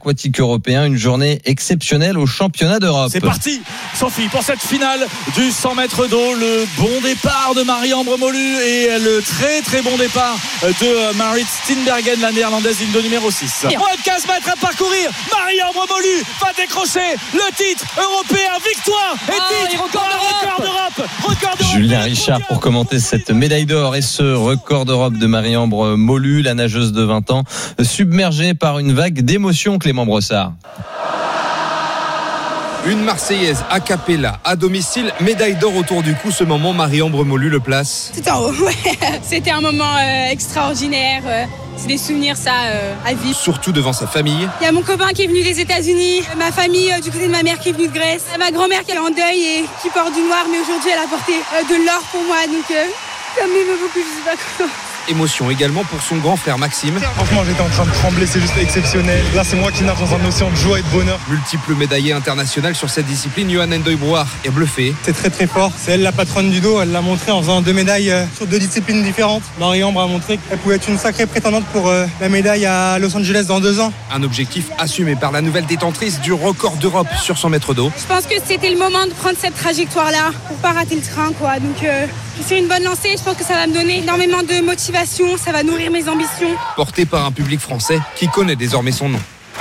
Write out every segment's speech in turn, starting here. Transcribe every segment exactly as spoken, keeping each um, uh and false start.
aquatique européen. Une journée exceptionnelle au championnat d'Europe. C'est parti, Sophie, pour cette finale du cent mètres d'eau. Le bon départ de Marie-Ambre Molu et le très très bon départ de Marit Steenbergen, la néerlandaise, ligne de numéro six. Moins de quinze mètres à parcourir. Marie-Ambre Molu va décrocher le titre européen. Victoire et oh, titre record d'Europe. Record d'Europe. Record d'Europe. Julien Richard pour commenter cette médaille d'or et ce record d'Europe de Marie-Ambre Molu, la nageuse de vingt ans, submergée par une vague d'émotions, Clément Brossard. Une Marseillaise a cappella à domicile, médaille d'or autour du cou. Ce moment, Marie-Ambre Molu le place. Tout en haut, ouais. C'était un moment euh, extraordinaire. Euh, c'est des souvenirs, ça, euh, à vivre. Surtout devant sa famille. Il y a mon copain qui est venu des États-Unis, ma famille euh, du côté de ma mère qui est venue de Grèce, ma grand-mère qui est en deuil et qui porte du noir, mais aujourd'hui elle a porté euh, de l'or pour moi. Donc, euh, ça m'émeut beaucoup, je sais pas comment. Émotion également pour son grand frère Maxime. Franchement, j'étais en train de trembler, c'est juste exceptionnel. Là, c'est moi qui nage dans un océan de joie et de bonheur. Multiple médaillé international sur cette discipline, Johan Ndoye-Brouard est bluffé. C'est très très fort. C'est elle la patronne du dos. Elle l'a montré en faisant deux médailles euh, sur deux disciplines différentes. Marie-Ambre a montré qu'elle pouvait être une sacrée prétendante pour euh, la médaille à Los Angeles dans deux ans. Un objectif assumé par la nouvelle détentrice du record d'Europe sur cent mètres d'eau. Je pense que c'était le moment de prendre cette trajectoire-là pour pas rater le train, quoi. Donc, euh, je suis sur une bonne lancée. Je pense que ça va me donner énormément de motivation. Ça va nourrir mes ambitions. Porté par un public français qui connaît désormais son nom.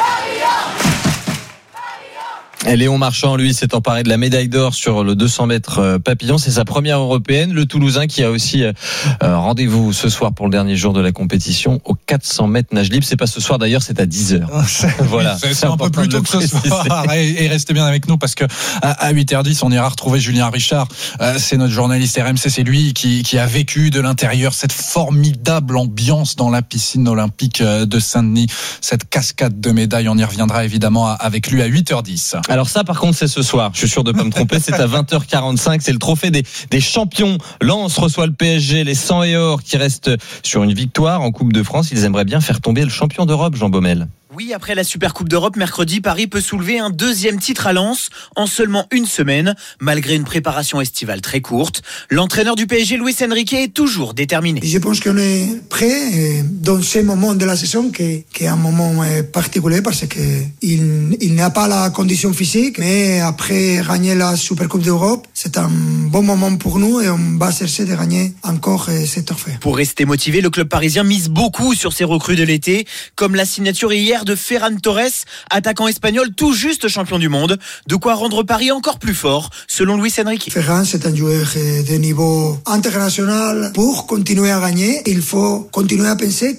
Et Léon Marchand, lui, s'est emparé de la médaille d'or sur le deux cents mètres papillon. C'est sa première européenne. Le Toulousain qui a aussi euh, rendez-vous ce soir pour le dernier jour de la compétition au quatre cents mètres nage libre. C'est pas ce soir d'ailleurs, c'est à dix heures. Voilà. C'est, c'est un peu plus tôt que ce soir. Et, et restez bien avec nous parce que à huit heures dix, on ira retrouver Julien Richard. Euh, c'est notre journaliste R M C. C'est lui qui, qui a vécu de l'intérieur cette formidable ambiance dans la piscine olympique de Saint-Denis. Cette cascade de médailles. On y reviendra évidemment avec lui à huit heures dix. Alors ça, par contre, c'est ce soir. Je suis sûr de pas me tromper. C'est à vingt heures quarante-cinq. C'est le trophée des, des champions. Lens reçoit le P S G. Les cent et or qui restent sur une victoire en Coupe de France. Ils aimeraient bien faire tomber le champion d'Europe, Jean Baumel. Oui, après la Super Coupe d'Europe, mercredi, Paris peut soulever un deuxième titre à Lens en seulement une semaine, malgré une préparation estivale très courte. L'entraîneur du P S G, Luis Enrique, est toujours déterminé. Je pense qu'on est prêt dans ce moment de la saison qui, qui est un moment particulier parce qu'il il n'a pas la condition physique, mais après gagner la Super Coupe d'Europe, c'est un bon moment pour nous et on va chercher de gagner encore cet trophée. Pour rester motivé, le club parisien mise beaucoup sur ses recrues de l'été, comme la signature hier de Ferran Torres, attaquant espagnol tout juste champion du monde. De quoi rendre Paris encore plus fort, selon Luis Enrique. Ferran, c'est un joueur de niveau international. Pour continuer à gagner, il faut continuer à penser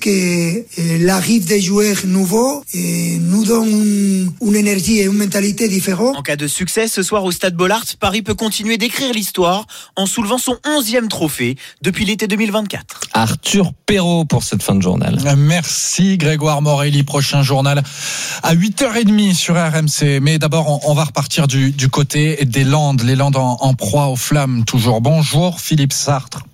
que l'arrivée des joueurs nouveaux nous donne une, une énergie et une mentalité différente. En cas de succès, ce soir au Stade Bollaert, Paris peut continuer d'écrire l'histoire en soulevant son onzième trophée depuis l'été deux mille vingt-quatre. Arthur Perrault pour cette fin de journal. Merci Grégoire Morelli. Prochain journal à huit heures trente sur R M C. Mais d'abord, on, on va repartir du, du côté des Landes. Les Landes en, en proie aux flammes toujours. Bonjour Philippe Sartre.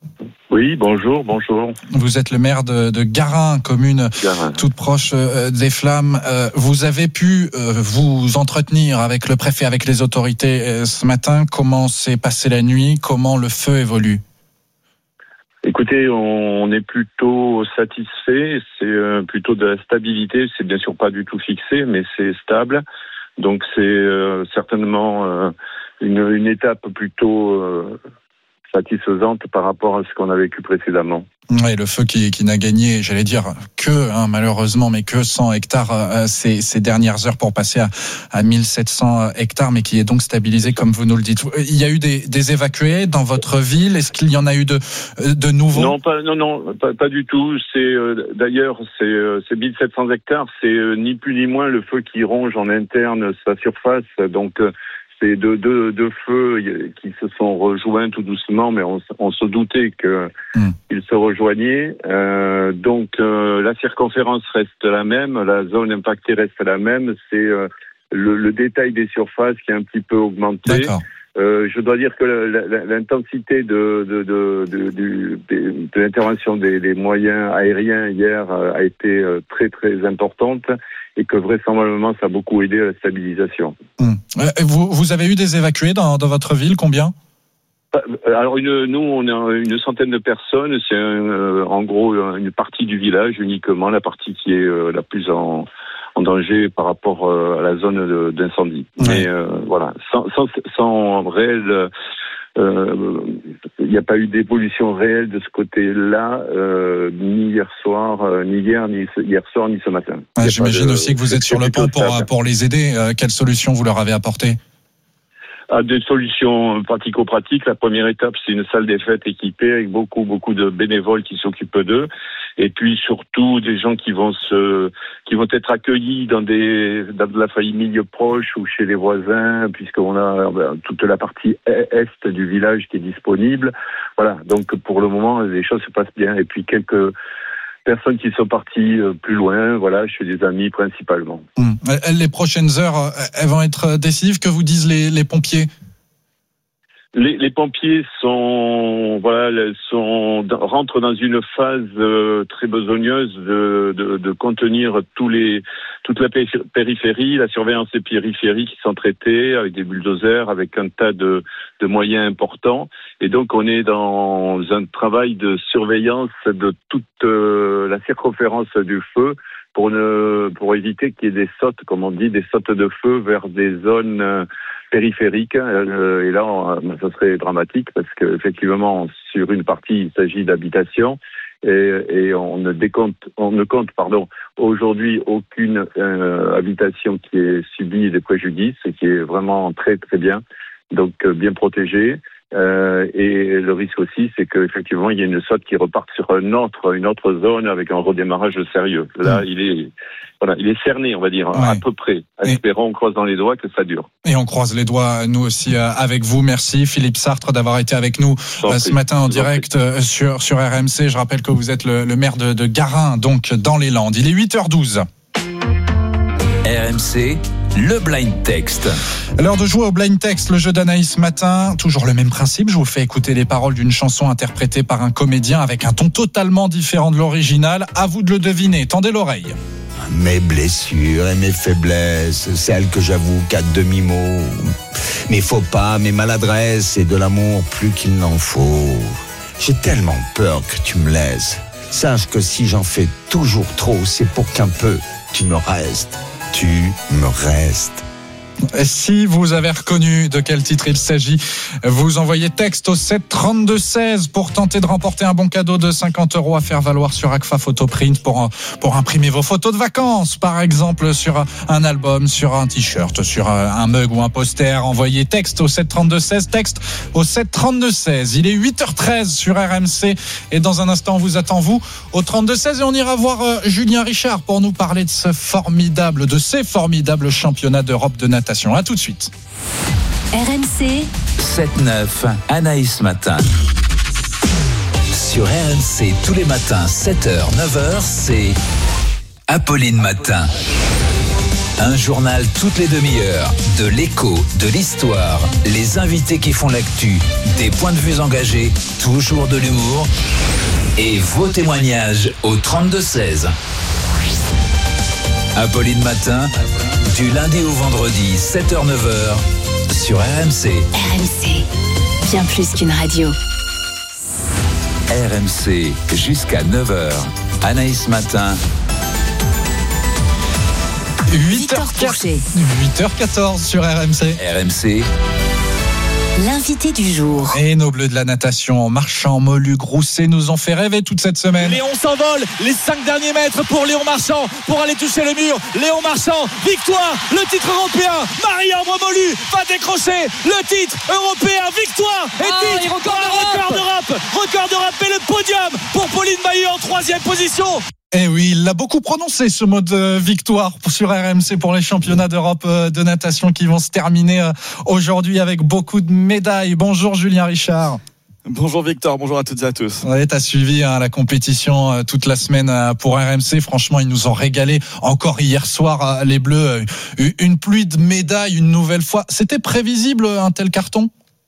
Oui, bonjour, bonjour. Vous êtes le maire de, de Garin, commune Garin. toute proche euh, des flammes. Euh, vous avez pu euh, vous entretenir avec le préfet, avec les autorités euh, ce matin. Comment s'est passée la nuit? Comment le feu évolue? Écoutez, on est plutôt satisfait, c'est euh, plutôt de la stabilité, c'est bien sûr pas du tout fixé, mais c'est stable. Donc c'est euh, certainement euh, une, une étape plutôt euh, satisfaisante par rapport à ce qu'on a vécu précédemment. Oui, le feu qui, qui n'a gagné, j'allais dire que, hein, malheureusement, mais que cent hectares euh, ces, ces dernières heures pour passer à, à mille sept cents hectares, mais qui est donc stabilisé, comme vous nous le dites. Il y a eu des, des évacués dans votre ville. Est-ce qu'il y en a eu de, de nouveaux? Non, pas, non, non, pas, pas du tout. C'est euh, d'ailleurs, c'est, euh, c'est mille sept cents hectares. C'est euh, ni plus ni moins le feu qui ronge en interne sa surface. Donc euh, c'est deux, deux, deux feux qui se sont rejoints tout doucement, mais on, on se doutait que mmh. ils se rejoignaient. Euh, donc euh, la circonférence reste la même, la zone impactée reste la même. C'est euh, le, le détail des surfaces qui est un petit peu augmenté. D'accord. Euh, je dois dire que la, la, l'intensité de, de, de, de, de, de, de l'intervention des, des moyens aériens hier a été très très importante et que vraisemblablement ça a beaucoup aidé à la stabilisation. Mmh. Vous, vous avez eu des évacués dans, dans votre ville, combien? Alors une, nous on a une centaine de personnes, c'est un, euh, en gros une partie du village uniquement, la partie qui est euh, la plus en en danger par rapport euh, à la zone de, d'incendie. Ouais. Mais euh, voilà, sans, sans, sans réel, il euh, n'y a pas eu d'évolution réelle de ce côté-là, euh, ni hier soir, euh, ni hier, ni ce, hier soir, ni ce matin. Ouais, j'imagine de, aussi que vous êtes sur le pont pour, pour les aider. Euh, quelle solution vous leur avez apporté? À des solutions pratico-pratiques. La première étape, c'est une salle des fêtes équipée avec beaucoup, beaucoup de bénévoles qui s'occupent d'eux. Et puis surtout des gens qui vont se, qui vont être accueillis dans des, dans de la famille proche ou chez les voisins, puisqu'on a ben, toute la partie est du village qui est disponible. Voilà. Donc pour le moment, les choses se passent bien. Et puis quelques personnes qui sont parties plus loin, voilà, chez des amis principalement. Mmh. Les prochaines heures, elles vont être décisives. Que vous disent les, les pompiers? Les, les pompiers sont, voilà, sont, rentrent dans une phase euh, très besogneuse de, de, de contenir tous les, toute la périphérie, la surveillance des périphéries qui sont traitées avec des bulldozers, avec un tas de, de moyens importants. Et donc, on est dans un travail de surveillance de toute euh, la circonférence du feu pour ne, pour éviter qu'il y ait des sautes, comme on dit, des sautes de feu vers des zones euh, périphériques. Euh, et là, ça serait dramatique parce qu'effectivement, sur une partie, il s'agit d'habitation et, et on ne décompte, on ne compte, pardon, aujourd'hui aucune euh, habitation qui ait subi des préjudices, ce qui est vraiment très très bien, donc euh, bien protégée. Euh, et le risque aussi, c'est qu'effectivement, il y a une saute qui reparte sur un autre, une autre zone avec un redémarrage sérieux. Là, mmh. il est, voilà, il est cerné, on va dire, ouais. à peu près. Espérons, on croise dans les doigts que ça dure. Et on croise les doigts, nous aussi, avec vous. Merci, Philippe Sartre, d'avoir été avec nous euh, ce matin en direct euh, sur, sur R M C. Je rappelle que vous êtes le, le maire de, de Garin, donc dans les Landes. Il est huit heures douze. R M C, le blind text. L'heure de jouer au blind text, le jeu d'Anaïs ce matin. Toujours le même principe, je vous fais écouter les paroles d'une chanson interprétée par un comédien avec un ton totalement différent de l'original. À vous de le deviner, tendez l'oreille. Mes blessures et mes faiblesses, celles que j'avoue qu'à demi-mot. Mes faux pas, mes maladresses et de l'amour plus qu'il n'en faut. J'ai tellement peur que tu me laisses. Sache que si j'en fais toujours trop, c'est pour qu'un peu tu me restes. Tu me restes. Si vous avez reconnu de quel titre il s'agit, vous envoyez texte au sept trente-deux seize pour tenter de remporter un bon cadeau de cinquante euros à faire valoir sur Agfa Photoprint pour, pour imprimer vos photos de vacances, par exemple sur un album, sur un t-shirt, sur un mug ou un poster. Envoyez texte au sept trente-deux seize, texte au sept trente-deux seize. Il est huit heures treize sur R M C et dans un instant on vous attend vous au trente-deux seize et on ira voir Julien Richard pour nous parler de ce formidable, de ces formidables championnats d'Europe de natation. À tout de suite. R M C sept neuf, Anaïs Matin. Sur R M C tous les matins, sept heures, neuf heures, c'est Apolline Matin. Un journal toutes les demi-heures, de l'écho, de l'histoire, les invités qui font l'actu, des points de vue engagés, toujours de l'humour et vos témoignages au trente-deux seize. Apolline Matin, du lundi au vendredi, sept heures neuf heures, sur R M C. R M C, bien plus qu'une radio. R M C, jusqu'à neuf heures. Anaïs Matin. huit heures quatorze sur R M C. R M C. L'invité du jour. Et nos bleus de la natation, Marchand, Molu, Grousset nous ont fait rêver toute cette semaine. Léon s'envole, les cinq derniers mètres pour Léon Marchand, pour aller toucher le mur. Léon Marchand, victoire, le titre européen. Marie-Ambre Molu va décrocher le titre européen, victoire et ah, titre, et record, record d'Europe, record d'Europe et le podium pour Pauline Mahut en troisième position. Eh oui, il l'a beaucoup prononcé ce mot de victoire sur R M C pour les championnats d'Europe de natation qui vont se terminer aujourd'hui avec beaucoup de médailles. Bonjour Julien Richard. Bonjour Victor, bonjour à toutes et à tous. Ouais, t'as suivi hein, la compétition euh, toute la semaine euh, pour R M C. Franchement, ils nous ont régalé. Encore hier soir, euh, les Bleus, euh, une pluie de médailles une nouvelle fois. C'était prévisible un tel carton ?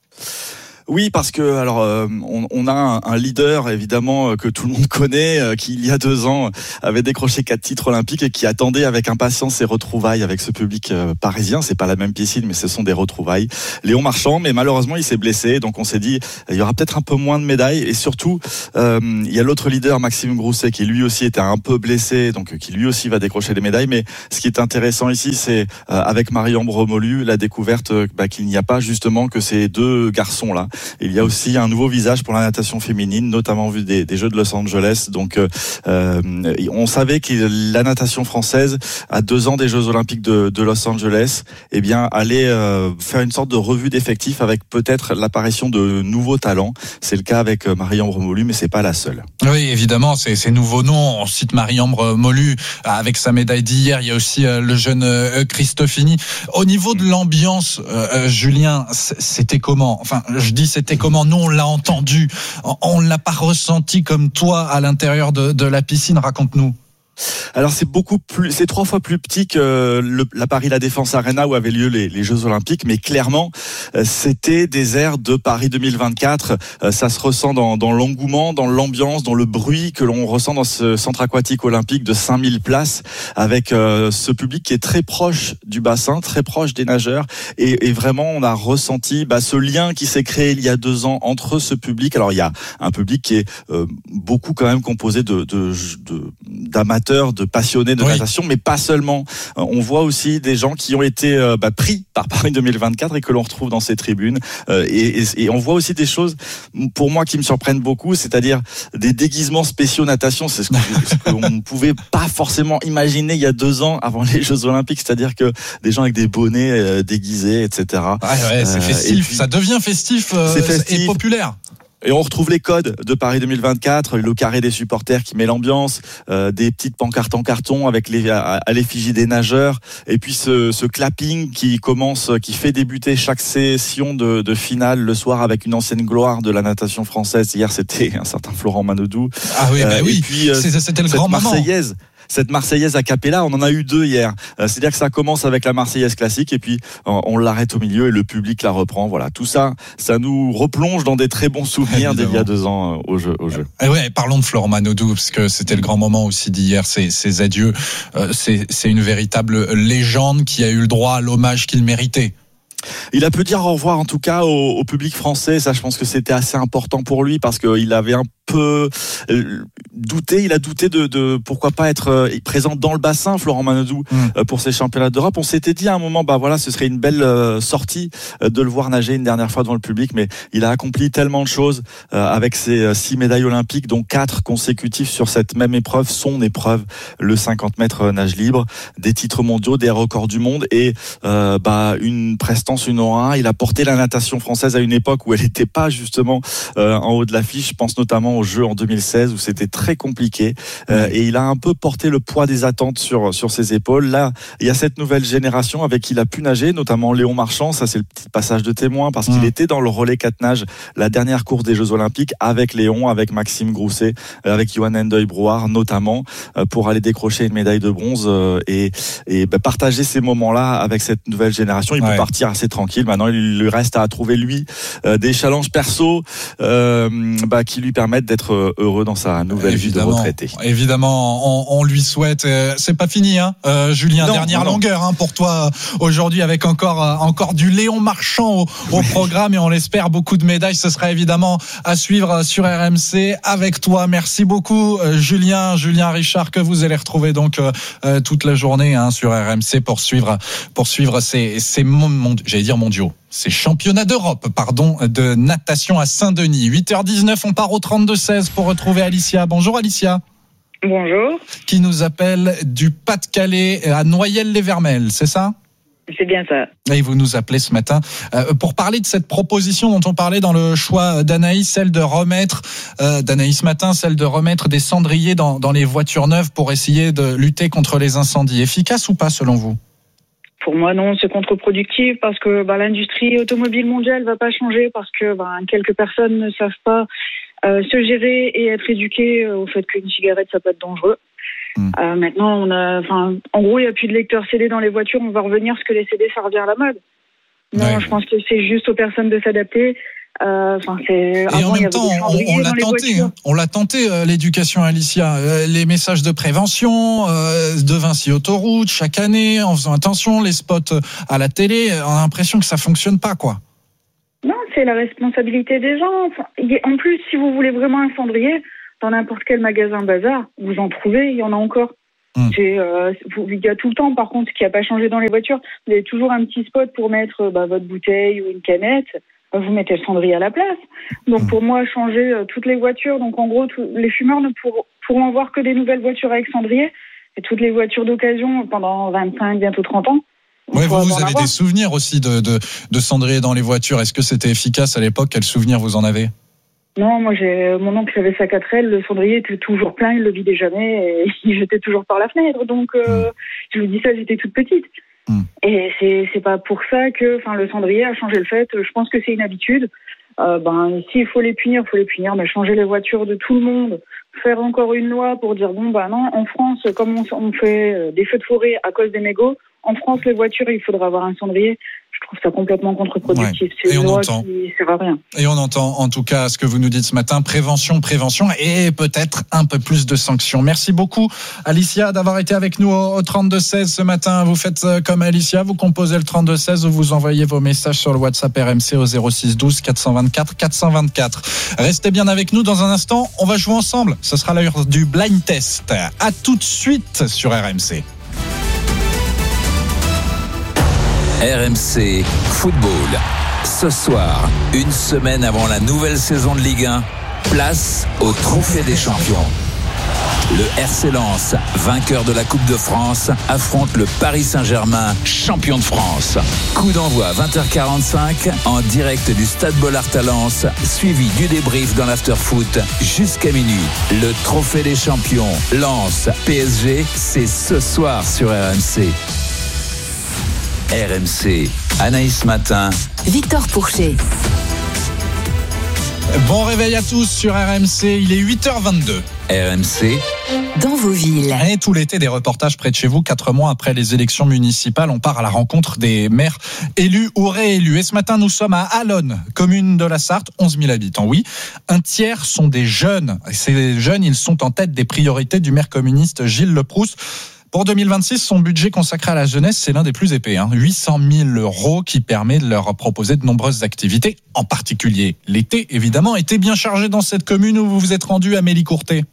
Oui, parce que alors euh, on, on a un, un leader évidemment euh, que tout le monde connaît, euh, qui il y a deux ans avait décroché quatre titres olympiques et qui attendait avec impatience ses retrouvailles avec ce public euh, parisien. C'est pas la même piscine, mais ce sont des retrouvailles. Léon Marchand, mais malheureusement il s'est blessé, donc on s'est dit il y aura peut-être un peu moins de médailles. Et surtout, euh, il y a l'autre leader Maxime Grousset qui lui aussi était un peu blessé, donc qui lui aussi va décrocher des médailles. Mais ce qui est intéressant ici, c'est euh, avec Marie-Ambre Molu la découverte euh, bah, qu'il n'y a pas justement que ces deux garçons là. Il y a aussi un nouveau visage pour la natation féminine, notamment vu des, des Jeux de Los Angeles. Donc, euh, on savait que la natation française, à deux ans des Jeux Olympiques de, de Los Angeles, eh bien, allait euh, faire une sorte de revue d'effectifs avec peut-être l'apparition de nouveaux talents. C'est le cas avec Marie-Ambre Molu, mais c'est pas la seule. Oui, évidemment, c'est ces nouveaux noms. On cite Marie-Ambre Molu avec sa médaille d'hier. Il y a aussi euh, le jeune euh, Christofini. Au niveau de l'ambiance, euh, Julien, c'était comment ? Enfin, je dis c'était comment, nous on l'a entendu, on ne l'a pas ressenti comme toi à l'intérieur de, de la piscine, raconte-nous. Alors c'est beaucoup plus, c'est trois fois plus petit que le, la Paris La Défense Arena où avaient lieu les, les Jeux Olympiques, mais clairement c'était des airs de Paris deux mille vingt-quatre. Ça se ressent dans, dans l'engouement, dans l'ambiance, dans le bruit que l'on ressent dans ce centre aquatique olympique de cinq mille places, avec euh, ce public qui est très proche du bassin, très proche des nageurs, et, et vraiment on a ressenti bah, ce lien qui s'est créé il y a deux ans entre ce public. Alors il y a un public qui est euh, beaucoup quand même composé de, de, de d'amateurs, de passionnés de oui. natation, mais pas seulement. On voit aussi des gens qui ont été euh, bah, pris par Paris deux mille vingt-quatre et que l'on retrouve dans ces tribunes. Euh, et, et, et on voit aussi des choses, pour moi, qui me surprennent beaucoup, c'est-à-dire des déguisements spéciaux natation. C'est ce, que, ce qu'on ne pouvait pas forcément imaginer il y a deux ans avant les Jeux Olympiques, c'est-à-dire que des gens avec des bonnets euh, déguisés, et cetera. Ouais, ouais, c'est festif. Euh, puis, ça devient festif, euh, c'est festif et populaire. Et on retrouve les codes de Paris deux mille vingt-quatre, le carré des supporters qui met l'ambiance, euh, des petites pancartes en carton avec les à, à l'effigie des nageurs, et puis ce, ce clapping qui commence, qui fait débuter chaque session de, de finale le soir avec une ancienne gloire de la natation française. Hier, c'était un certain Florent Manodou. Ah oui, bah euh, oui. Et puis euh, c'était le grand moment. Marseillaise. Cette Marseillaise a cappella, on en a eu deux hier. C'est-à-dire que ça commence avec la Marseillaise classique et puis on l'arrête au milieu et le public la reprend. Voilà, tout ça, ça nous replonge dans des très bons souvenirs d'il y a deux ans au jeu. Au jeu. Et ouais, parlons de Florent Manodou parce que c'était le grand moment aussi d'hier. Ces, ces adieux, c'est, c'est une véritable légende qui a eu le droit à l'hommage qu'il méritait. Il a pu dire au revoir en tout cas au, au public français. Ça, je pense que c'était assez important pour lui parce qu'il avait un peu douté. Il a douté de, de pourquoi pas être présent dans le bassin, Florent Manodou, mmh. pour ces championnats d'Europe. On s'était dit à un moment, bah voilà, ce serait une belle sortie de le voir nager une dernière fois devant le public, mais il a accompli tellement de choses avec ses six médailles olympiques, dont quatre consécutives sur cette même épreuve, son épreuve, le cinquante mètres nage libre, des titres mondiaux, des records du monde et euh, bah une prestance, une aura. Il a porté la natation française à une époque où elle n'était pas justement euh, en haut de l'affiche. Je pense notamment aux Jeux en deux mille seize où c'était très compliqué euh, et il a un peu porté le poids des attentes sur sur ses épaules. Là, il y a cette nouvelle génération avec qui il a pu nager, notamment Léon Marchand. Ça, c'est le petit passage de témoin parce mmh. qu'il était dans le relais quatre nage, la dernière course des Jeux Olympiques, avec Léon, avec Maxime Grousset, avec Johan Hendeuil-Brouard notamment, euh, pour aller décrocher une médaille de bronze euh, et et bah, partager ces moments-là avec cette nouvelle génération. Il ouais. peut partir assez tranquille. Maintenant, il lui reste à trouver lui euh, des challenges perso euh, bah, qui lui permettent d'être heureux dans sa nouvelle évidemment, vie de retraité. Évidemment, on, on lui souhaite. Euh, c'est pas fini, hein, euh, Julien. Non, dernière non, longueur non. Hein, pour toi aujourd'hui, avec encore euh, encore du Léon Marchand au, au oui. programme et on l'espère beaucoup de médailles. Ce sera évidemment à suivre sur R M C avec toi. Merci beaucoup, euh, Julien, Julien Richard, que vous allez retrouver donc euh, toute la journée hein, sur R M C pour suivre pour suivre ces ces mon, j'allais dire mondiaux. C'est championnat d'Europe, pardon, de natation à Saint-Denis. huit heures dix-neuf, on part au trente-deux seize pour retrouver Alicia. Bonjour Alicia. Bonjour. Qui nous appelle du Pas-de-Calais à Noyelles-les-Vermelles, c'est ça ? C'est bien ça. Et vous nous appelez ce matin euh, pour parler de cette proposition dont on parlait dans le choix d'Anaïs, celle de remettre, euh, d'Anaïs ce matin, celle de remettre des cendriers dans, dans les voitures neuves pour essayer de lutter contre les incendies. Efficace ou pas selon vous ? Pour moi, non, c'est contre-productif parce que bah, l'industrie automobile mondiale va pas changer parce que bah, quelques personnes ne savent pas euh, se gérer et être éduquées au fait qu'une cigarette, ça peut être dangereux. Mmh. Euh, maintenant, on a, enfin, en gros, il n'y a plus de lecteurs C D dans les voitures. On va revenir à ce que les C D, ça revient à la mode. Non, ouais. Je pense que c'est juste aux personnes de s'adapter. Enfin, euh, c'est. Et en même temps, on, on l'a tenté. Hein. On l'a tenté euh, l'éducation, Alicia. Euh, les messages de prévention, euh, de Vinci Autoroute chaque année, en faisant attention, les spots à la télé. On a l'impression que ça fonctionne pas, quoi. Non, c'est la responsabilité des gens. Enfin, en plus, si vous voulez vraiment un cendrier, dans n'importe quel magasin bazar, vous en trouvez, il y en a encore. Mmh. C'est, euh, il y a tout le temps, par contre, ce qui n'a pas changé dans les voitures, vous avez toujours un petit spot pour mettre bah, votre bouteille ou une canette. Vous mettez le cendrier à la place. Donc, pour moi, changer euh, toutes les voitures. Donc, en gros, tout, les fumeurs ne pour, pourront avoir que des nouvelles voitures avec cendrier. Et toutes les voitures d'occasion pendant vingt-cinq, bientôt trente ans. Ouais, vous, vous avez des souvenirs aussi de, de, de cendrier dans les voitures. Est-ce que c'était efficace à l'époque? Quels souvenirs vous en avez? Non, moi, j'ai mon oncle avait sa quatre L. Le cendrier était toujours plein. Il le vidait jamais. Et il jetait toujours par la fenêtre. Donc, euh, mmh. je vous dis ça, j'étais toute petite. Mmh. Et c'est c'est pas pour ça que enfin le cendrier a changé le fait. Je pense que c'est une habitude. Euh, ben s'il faut les punir, il faut les punir. Mais changer les voitures de tout le monde, faire encore une loi pour dire bon bah non, en France comme on, on fait des feux de forêt à cause des mégots, en France les voitures il faudra avoir un cendrier. Je trouve ça complètement contre-productif. Ouais. C'est une loi entend. qui sert à rien. Et on entend en tout cas ce que vous nous dites ce matin, prévention, prévention et peut-être un peu plus de sanctions. Merci beaucoup Alicia d'avoir été avec nous au trente-deux seize ce matin. Vous faites comme Alicia, vous composez le trente-deux seize ou vous envoyez vos messages sur le WhatsApp R M C au zéro six douze quatre cent vingt-quatre quatre cent vingt-quatre. Restez bien avec nous dans un instant, on va jouer ensemble. Ce sera l'heure du blind test. À tout de suite sur R M C. R M C Football. Ce soir, une semaine avant la nouvelle saison de Ligue un, place au Trophée des Champions. Le R C Lens, vainqueur de la Coupe de France, affronte le Paris Saint-Germain, champion de France. Coup d'envoi à vingt heures quarante-cinq en direct du Stade Bollaert à Lens, suivi du débrief dans l'after-foot jusqu'à minuit. Le Trophée des Champions, Lens, P S G, c'est ce soir sur R M C. R M C, Anaïs Matin, Victor Pourchet. Bon réveil à tous sur R M C, il est huit heures vingt-deux. R M C, dans vos villes. Et tout l'été, des reportages près de chez vous. Quatre mois après les élections municipales, on part à la rencontre des maires élus ou réélus. Et ce matin, nous sommes à Allonnes, commune de la Sarthe, onze mille habitants. Oui, un tiers sont des jeunes. Et ces jeunes, ils sont en tête des priorités du maire communiste Gilles Leprousse. Pour deux mille vingt-six, son budget consacré à la jeunesse, c'est l'un des plus épais. Hein. huit cent mille euros qui permet de leur proposer de nombreuses activités, en particulier l'été, évidemment. Été bien chargé dans cette commune où vous vous êtes rendu, Amélie Courtet.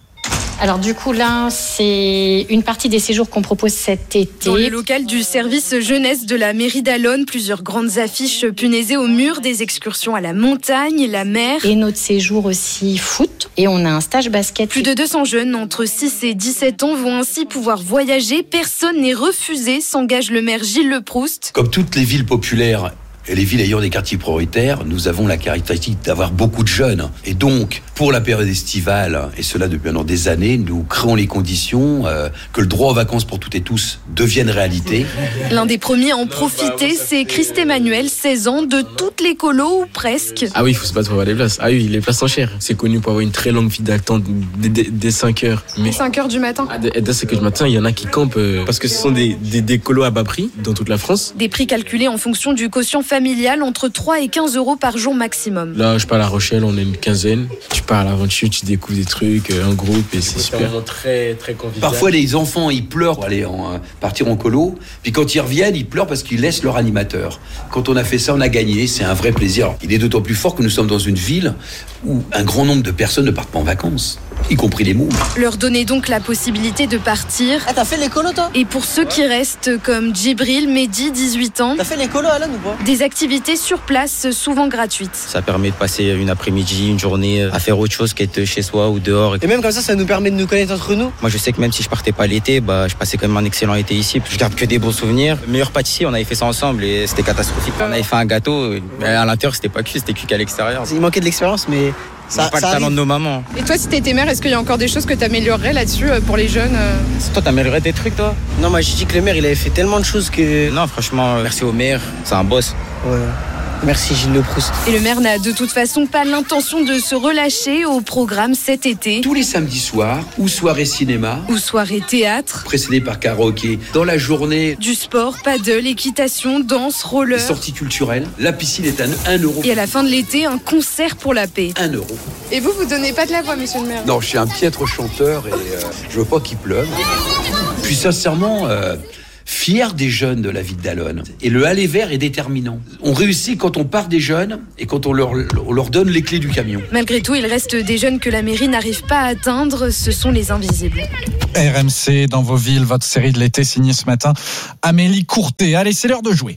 Alors du coup là, c'est une partie des séjours qu'on propose cet été. Dans le local du service jeunesse de la mairie d'Allonnes, plusieurs grandes affiches punaisées au mur, des excursions à la montagne, la mer. Et notre séjour aussi foot. Et on a un stage basket. Plus de deux cents jeunes entre six et dix-sept ans vont ainsi pouvoir voyager. Personne n'est refusé, s'engage le maire Gilles Leprousse. Comme toutes les villes populaires et les villes ayant des quartiers prioritaires, nous avons la caractéristique d'avoir beaucoup de jeunes. Et donc, pour la période estivale, et cela depuis maintenant des années, nous créons les conditions euh, que le droit aux vacances pour toutes et tous devienne réalité. L'un des premiers à en profiter, c'est Christ Emmanuel, seize ans, de toutes les colos ou presque. Ah oui, il faut se battre pour avoir des places. Ah oui, les places sont chères. C'est connu pour avoir une très longue file d'attente dès, dès, dès cinq heures. Mais... cinq heures du matin. Ah, dès, dès cinq heures du matin, il y en a qui campent euh, parce que ce sont des, des, des colos à bas prix dans toute la France. Des prix calculés en fonction du quotient familial, entre trois et quinze euros par jour maximum. Là, je pars à La Rochelle, on est une quinzaine. Tu pars à l'aventure, tu découvres des trucs, un groupe et c'est super. C'est très, très convivial. Parfois, les enfants, ils pleurent pour aller en, partir en colo. Puis quand ils reviennent, ils pleurent parce qu'ils laissent leur animateur. Quand on a fait ça, on a gagné. C'est un vrai plaisir. Il est d'autant plus fort que nous sommes dans une ville où un grand nombre de personnes ne partent pas en vacances, y compris les mômes. Leur donner donc la possibilité de partir. Ah, t'as fait les colos, toi ? Et pour ceux qui restent, comme Djibril, Mehdi, dix-huit ans. T'as fait les colos, Alan, ou pas ? Des activités sur place, souvent gratuites. Ça permet de passer une après-midi, une journée à faire autre chose qu'être chez soi ou dehors. Et même comme ça, ça nous permet de nous connaître entre nous. Moi, je sais que même si je partais pas l'été, bah, je passais quand même un excellent été ici. Je garde que des bons souvenirs. Le meilleur pâtissier, on avait fait ça ensemble et c'était catastrophique. On avait fait un gâteau, mais à l'intérieur, c'était pas cuit, c'était cuit qu'à l'extérieur. Il manquait de l'expérience, mais ça, pas ça le talent arrive. de nos mamans. Et toi, si t'étais mère, est-ce qu'il y a encore des choses que t'améliorerais là-dessus pour les jeunes ? Toi, t'améliorerais des trucs, toi ? Non, moi, je dis que le maire, il avait fait tellement de choses que. Non, franchement, merci au maire, c'est un boss. Ouais. Merci Gilles Le Proust. Et le maire n'a de toute façon pas l'intention de se relâcher au programme cet été. Tous les samedis soirs, ou soirée cinéma, ou soirée théâtre, précédé par karaoké. Dans la journée, du sport, paddle, équitation, danse, roller. Les sorties culturelles. La piscine est à un euro. Et à la fin de l'été, un concert pour la paix. un euro. Et vous, vous donnez pas de la voix, monsieur le maire? Non, je suis un piètre chanteur et euh, je veux pas qu'il pleuve. Puis sincèrement... Euh, fier des jeunes de la ville d'Allonnes. Et le aller vers est déterminant. On réussit quand on part des jeunes et quand on leur, on leur donne les clés du camion. Malgré tout, il reste des jeunes que la mairie n'arrive pas à atteindre. Ce sont les invisibles. R M C dans vos villes, votre série de l'été signée ce matin Amélie Courtet. Allez, c'est l'heure de jouer.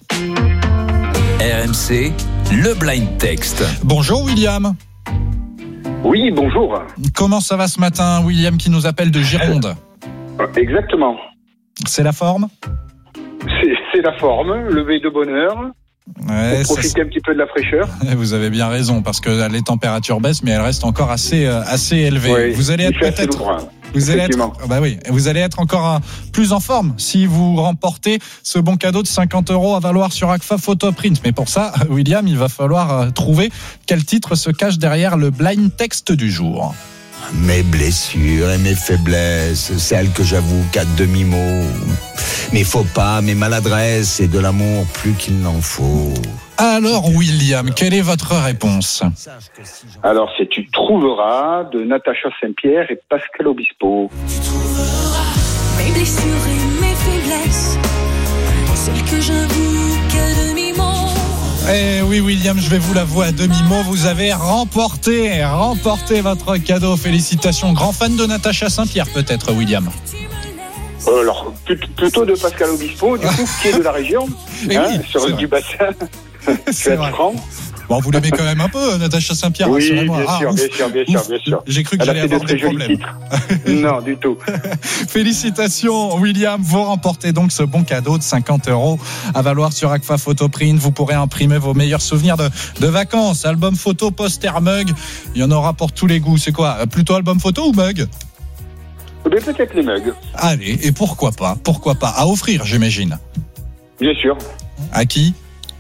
R M C, le blind text. Bonjour William. Oui, bonjour. Comment ça va ce matin, William, qui nous appelle de Gironde? Exactement. C'est la forme? c'est, c'est la forme, lever de bonne heure, ouais, pour profiter ça... un petit peu de la fraîcheur. Vous avez bien raison, parce que les températures baissent, mais elles restent encore assez, assez élevées. Oui, vous allez être peut-être... Lourd, hein. Vous allez, être, bah oui, vous allez être encore plus en forme si vous remportez ce bon cadeau de cinquante euros à valoir sur Agfa Photoprint. Mais pour ça, William, il va falloir trouver quel titre se cache derrière le blind text du jour. Mes blessures et mes faiblesses, celles que j'avoue qu'à demi-mot. Mes faux pas, mes maladresses et de l'amour plus qu'il n'en faut. Alors William, quelle est votre réponse? Alors c'est Tu trouveras de Natacha Saint-Pierre et Pascal Obispo. Tu trouveras mes blessures et mes faiblesses, celles que j'avoue qu'à demi-mot. Eh oui William, je vais vous l'avouer à demi-mot, vous avez remporté, remporté votre cadeau. Félicitations, grand fan de Natacha Saint-Pierre peut-être William? Euh, alors plutôt de Pascal Obispo, du coup, qui est de la région, hein, oui, sur du bassin. C'est vrai. Bon, vous l'aimez quand même un peu, Natacha Saint-Pierre. Oui, bien ah, sûr, ouf, bien sûr, bien sûr, ouf. bien sûr. J'ai cru que Elle j'allais a fait avoir de très des jolis problèmes. titres. Non, du tout. Félicitations, William. Vous remportez donc ce bon cadeau de cinquante euros à valoir sur Agfa Photoprint. Vous pourrez imprimer vos meilleurs souvenirs de, de vacances. Album photo, poster, mug. Il y en aura pour tous les goûts. C'est quoi? Plutôt album photo ou mug? Mais peut-être les mugs. Allez, et pourquoi pas? Pourquoi pas? À offrir, j'imagine. Bien sûr. À qui?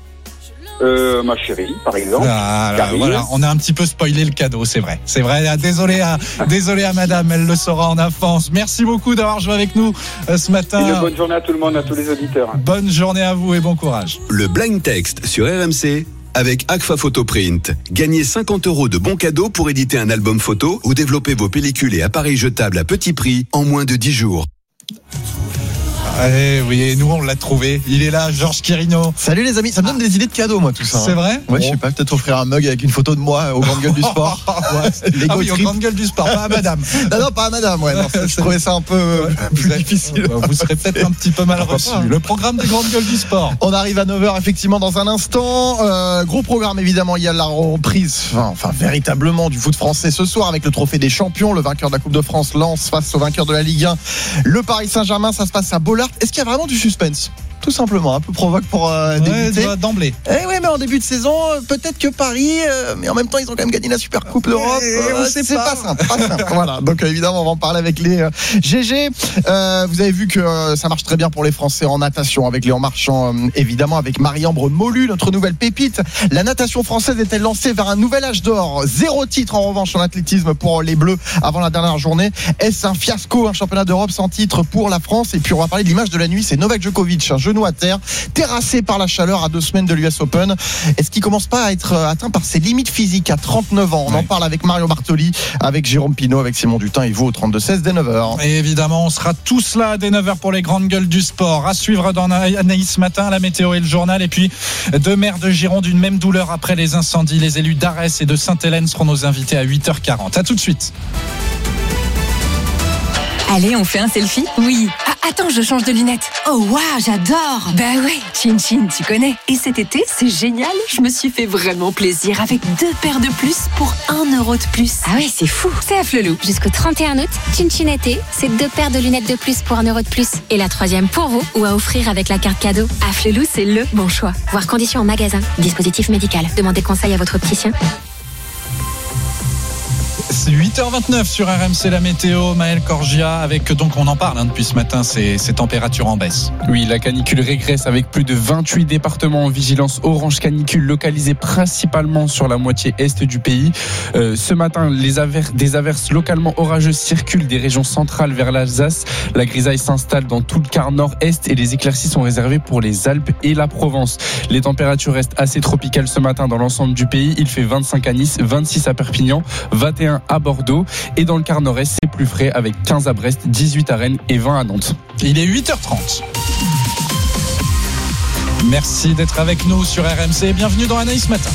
Euh, ma chérie, par exemple. Ah, là, voilà, on a un petit peu spoilé le cadeau, c'est vrai. C'est vrai. Ah, désolé à, désolé à madame, elle le saura en avance. Merci beaucoup d'avoir joué avec nous euh, ce matin. Une bonne journée à tout le monde, à tous les auditeurs. Bonne journée à vous et bon courage. Le blind text sur R M C avec Agfa Photoprint. Gagnez cinquante euros de bons cadeaux pour éditer un album photo ou développer vos pellicules et appareils jetables à petit prix en moins de dix jours. Eh oui, nous on l'a trouvé. Il est là, Georges Quirino. Salut les amis, ça me donne des idées de cadeaux moi tout ça. C'est vrai? Ouais, bon. Je sais pas, peut-être offrir un mug avec une photo de moi aux grandes gueules du sport. Ouais. Ah oui, aux grandes gueules du sport, pas à madame. Non, non, pas à madame, ouais. Non, je trouvais ça un peu ouais, plus difficile. Vous serez peut-être un petit peu mal reçu. Le programme des grandes gueules du sport. On arrive à neuf heures effectivement dans un instant. Euh, gros programme évidemment, il y a la reprise, enfin, enfin véritablement du foot français ce soir avec le trophée des champions. Le vainqueur de la Coupe de France lance face au vainqueur de la Ligue un. Le Paris Saint-Germain, ça se passe à Bollaert. Est-ce qu'il y a vraiment du suspense? Tout simplement, un peu provoque pour euh, débuter. Ouais, d'emblée. Eh oui, mais en début de saison, peut-être que Paris, euh, mais en même temps, ils ont quand même gagné la Super Coupe d'Europe. Euh, c'est pas. pas simple, pas simple. Voilà. Donc euh, évidemment, on va en parler avec les euh, G G. Euh, vous avez vu que euh, ça marche très bien pour les Français en natation avec Léon Marchand, euh, évidemment avec Marie-Ambre Molu, notre nouvelle pépite. La natation française est-elle lancée vers un nouvel âge d'or? Zéro titre en revanche en athlétisme pour les Bleus avant la dernière journée. Est-ce un fiasco, un championnat d'Europe sans titre pour la France? Et puis on va parler de l'image de la nuit. C'est Novak Djokovic, un genou à terre, terrassé par la chaleur à deux semaines de l'U S Open. Est-ce qu'il commence pas à être atteint par ses limites physiques à trente-neuf ans? On ouais. en parle avec Mario Bartoli, avec Jérôme Pinault, avec Simon Dutin et vous au trente-deux seize dès neuf heures. Et évidemment, on sera tous là dès neuf heures pour les grandes gueules du sport. À suivre dans Anaïs ce matin, la météo et le journal. Et puis, deux maires de Gironde, une même douleur après les incendies. Les élus d'Arès et de Sainte-Hélène seront nos invités à huit heures quarante. À tout de suite. Allez, on fait un selfie? Oui. Ah, attends, je change de lunettes. Oh, waouh, j'adore. Bah ouais, Chin Chin, tu connais. Et cet été, c'est génial. Je me suis fait vraiment plaisir avec deux paires de plus pour un euro de plus. Ah ouais, c'est fou. C'est à Flelou. Jusqu'au trente et un août, Chin Chin été, c'est deux paires de lunettes de plus pour un euro de plus. Et la troisième pour vous ou à offrir avec la carte cadeau. À Flelou, c'est le bon choix. Voir conditions en magasin. Dispositif médical. Demandez conseil à votre opticien. C'est huit heures vingt-neuf sur R M C, la météo. Maël Corgia avec, donc on en parle hein, depuis ce matin, ces, ces températures en baisse. Oui, la canicule régresse avec plus de vingt-huit départements en vigilance orange canicule localisés principalement sur la moitié est du pays. Euh, ce matin, les aver- des averses localement orageuses circulent des régions centrales vers l'Alsace. La grisaille s'installe dans tout le quart nord-est et les éclaircies sont réservées pour les Alpes et la Provence. Les températures restent assez tropicales ce matin dans l'ensemble du pays. Il fait vingt-cinq à Nice, vingt-six à Perpignan, vingt et un à Bordeaux. Et dans le quart nord-est, c'est plus frais avec quinze à Brest, dix-huit à Rennes et vingt à Nantes. Il est huit heures trente. Merci d'être avec nous sur R M C. Bienvenue dans Anaïs Matin.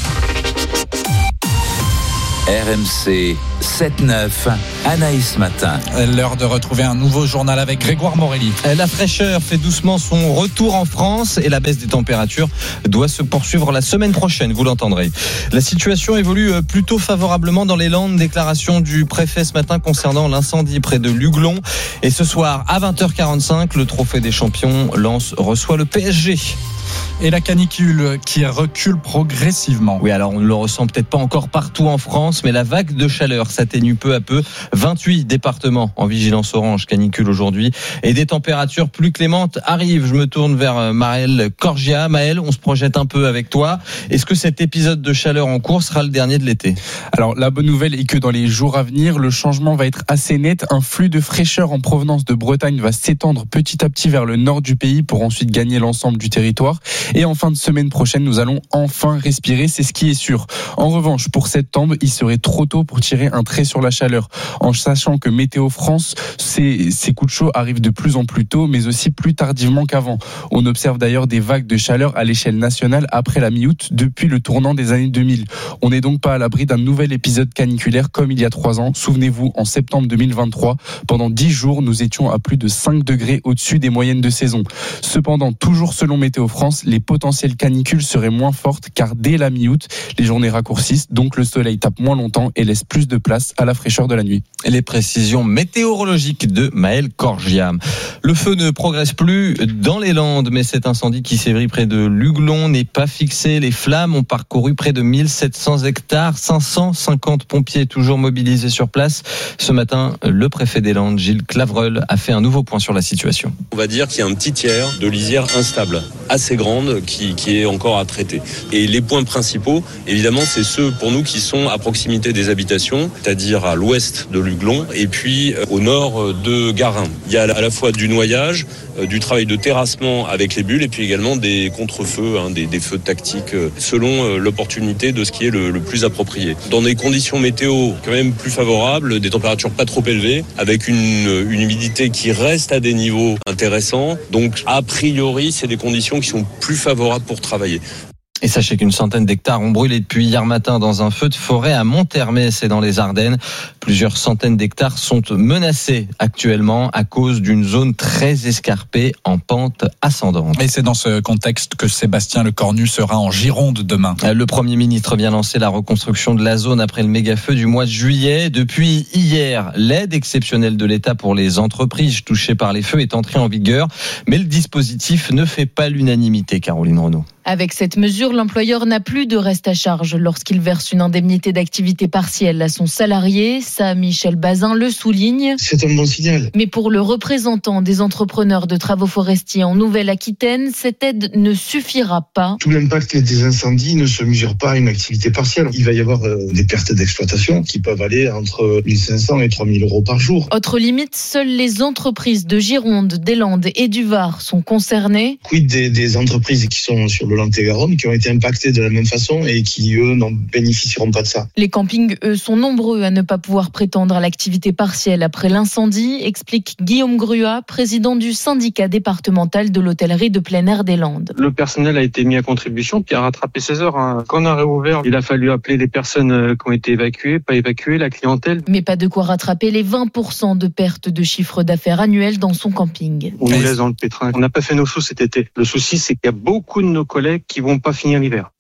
R M C sept neuf, Anaïs Matin. L'heure de retrouver un nouveau journal avec Grégoire Morelli. La fraîcheur fait doucement son retour en France et la baisse des températures doit se poursuivre la semaine prochaine, vous l'entendrez. La situation évolue plutôt favorablement dans les Landes. Déclaration du préfet ce matin concernant l'incendie près de Luglon. Et ce soir à vingt heures quarante-cinq, le trophée des champions, Lens reçoit le P S G. Et la canicule qui recule progressivement. Oui, alors on ne le ressent peut-être pas encore partout en France, mais la vague de chaleur s'atténue peu à peu. vingt-huit départements en vigilance orange canicule aujourd'hui et des températures plus clémentes arrivent. Je me tourne vers Maël Corgia. Maël, on se projette un peu avec toi. Est-ce que cet épisode de chaleur en cours sera le dernier de l'été ? Alors la bonne nouvelle est que dans les jours à venir, le changement va être assez net. Un flux de fraîcheur en provenance de Bretagne va s'étendre petit à petit vers le nord du pays pour ensuite gagner l'ensemble du territoire. Et en fin de semaine prochaine, nous allons enfin respirer, c'est ce qui est sûr. En revanche, pour septembre, il serait trop tôt pour tirer un trait sur la chaleur, en sachant que Météo France, ces, ces coups de chaud arrivent de plus en plus tôt, mais aussi plus tardivement qu'avant. On observe d'ailleurs des vagues de chaleur à l'échelle nationale après la mi-août, depuis le tournant des années deux mille. On n'est donc pas à l'abri d'un nouvel épisode caniculaire comme il y a trois ans. Souvenez-vous, en septembre deux mille vingt-trois, pendant dix jours, nous étions à plus de cinq degrés au-dessus des moyennes de saison. Cependant, toujours selon Météo France, les potentielles canicules seraient moins fortes car dès la mi-août, les journées raccourcissent, donc le soleil tape moins longtemps et laisse plus de place à la fraîcheur de la nuit. Et les précisions météorologiques de Maël Corgia. Le feu ne progresse plus dans les Landes, mais cet incendie qui sévit près de Luglon n'est pas fixé. Les flammes ont parcouru près de mille sept cents hectares, cinq cent cinquante pompiers toujours mobilisés sur place. Ce matin, le préfet des Landes, Gilles Clavreul, a fait un nouveau point sur la situation. On va dire qu'il y a un petit tiers de lisière instable, assez grande, qui, qui est encore à traiter. Et les points principaux, évidemment, c'est ceux pour nous qui sont à proximité des habitations, c'est-à-dire à l'ouest de Luglon et puis au nord de Garin. Il y a à la fois du noyage, du travail de terrassement avec les bulles et puis également des contre-feux, hein, des, des feux tactiques selon l'opportunité de ce qui est le, le plus approprié. Dans des conditions météo quand même plus favorables, des températures pas trop élevées, avec une, une humidité qui reste à des niveaux intéressants. Donc a priori, c'est des conditions qui sont plus favorables pour travailler. Et sachez qu'une centaine d'hectares ont brûlé depuis hier matin dans un feu de forêt à Monthermès et dans les Ardennes. Plusieurs centaines d'hectares sont menacés actuellement à cause d'une zone très escarpée en pente ascendante. Et c'est dans ce contexte que Sébastien Lecornu sera en Gironde demain. Le Premier ministre vient lancer la reconstruction de la zone après le méga-feu du mois de juillet. Depuis hier, l'aide exceptionnelle de l'État pour les entreprises touchées par les feux est entrée en vigueur. Mais le dispositif ne fait pas l'unanimité, Caroline Renaud. Avec cette mesure, l'employeur n'a plus de reste à charge lorsqu'il verse une indemnité d'activité partielle à son salarié. Ça, Michel Bazin le souligne. C'est un bon signal. Mais pour le représentant des entrepreneurs de travaux forestiers en Nouvelle-Aquitaine, cette aide ne suffira pas. Tout l'impact des incendies ne se mesure pas à une activité partielle. Il va y avoir des pertes d'exploitation qui peuvent aller entre mille cinq cents et trois mille euros par jour. Autre limite, seules les entreprises de Gironde, des Landes et du Var sont concernées. Quid des, des entreprises qui sont sur le Lot-et-Garonne, qui ont été impactés de la même façon et qui, eux, n'en bénéficieront pas de ça. Les campings, eux, sont nombreux à ne pas pouvoir prétendre à l'activité partielle après l'incendie, explique Guillaume Gruat, président du syndicat départemental de l'hôtellerie de plein air des Landes. Le personnel a été mis à contribution puis a rattrapé ses heures. Quand on a réouvert, il a fallu appeler les personnes qui ont été évacuées, pas évacuées, la clientèle. Mais pas de quoi rattraper les vingt pour cent de perte de chiffre d'affaires annuel dans son camping. On nous laisse dans le pétrin. On n'a pas fait nos choses cet été. Le souci, c'est qu'il y a beaucoup de nos collègues qui vont pas finir l'hiver.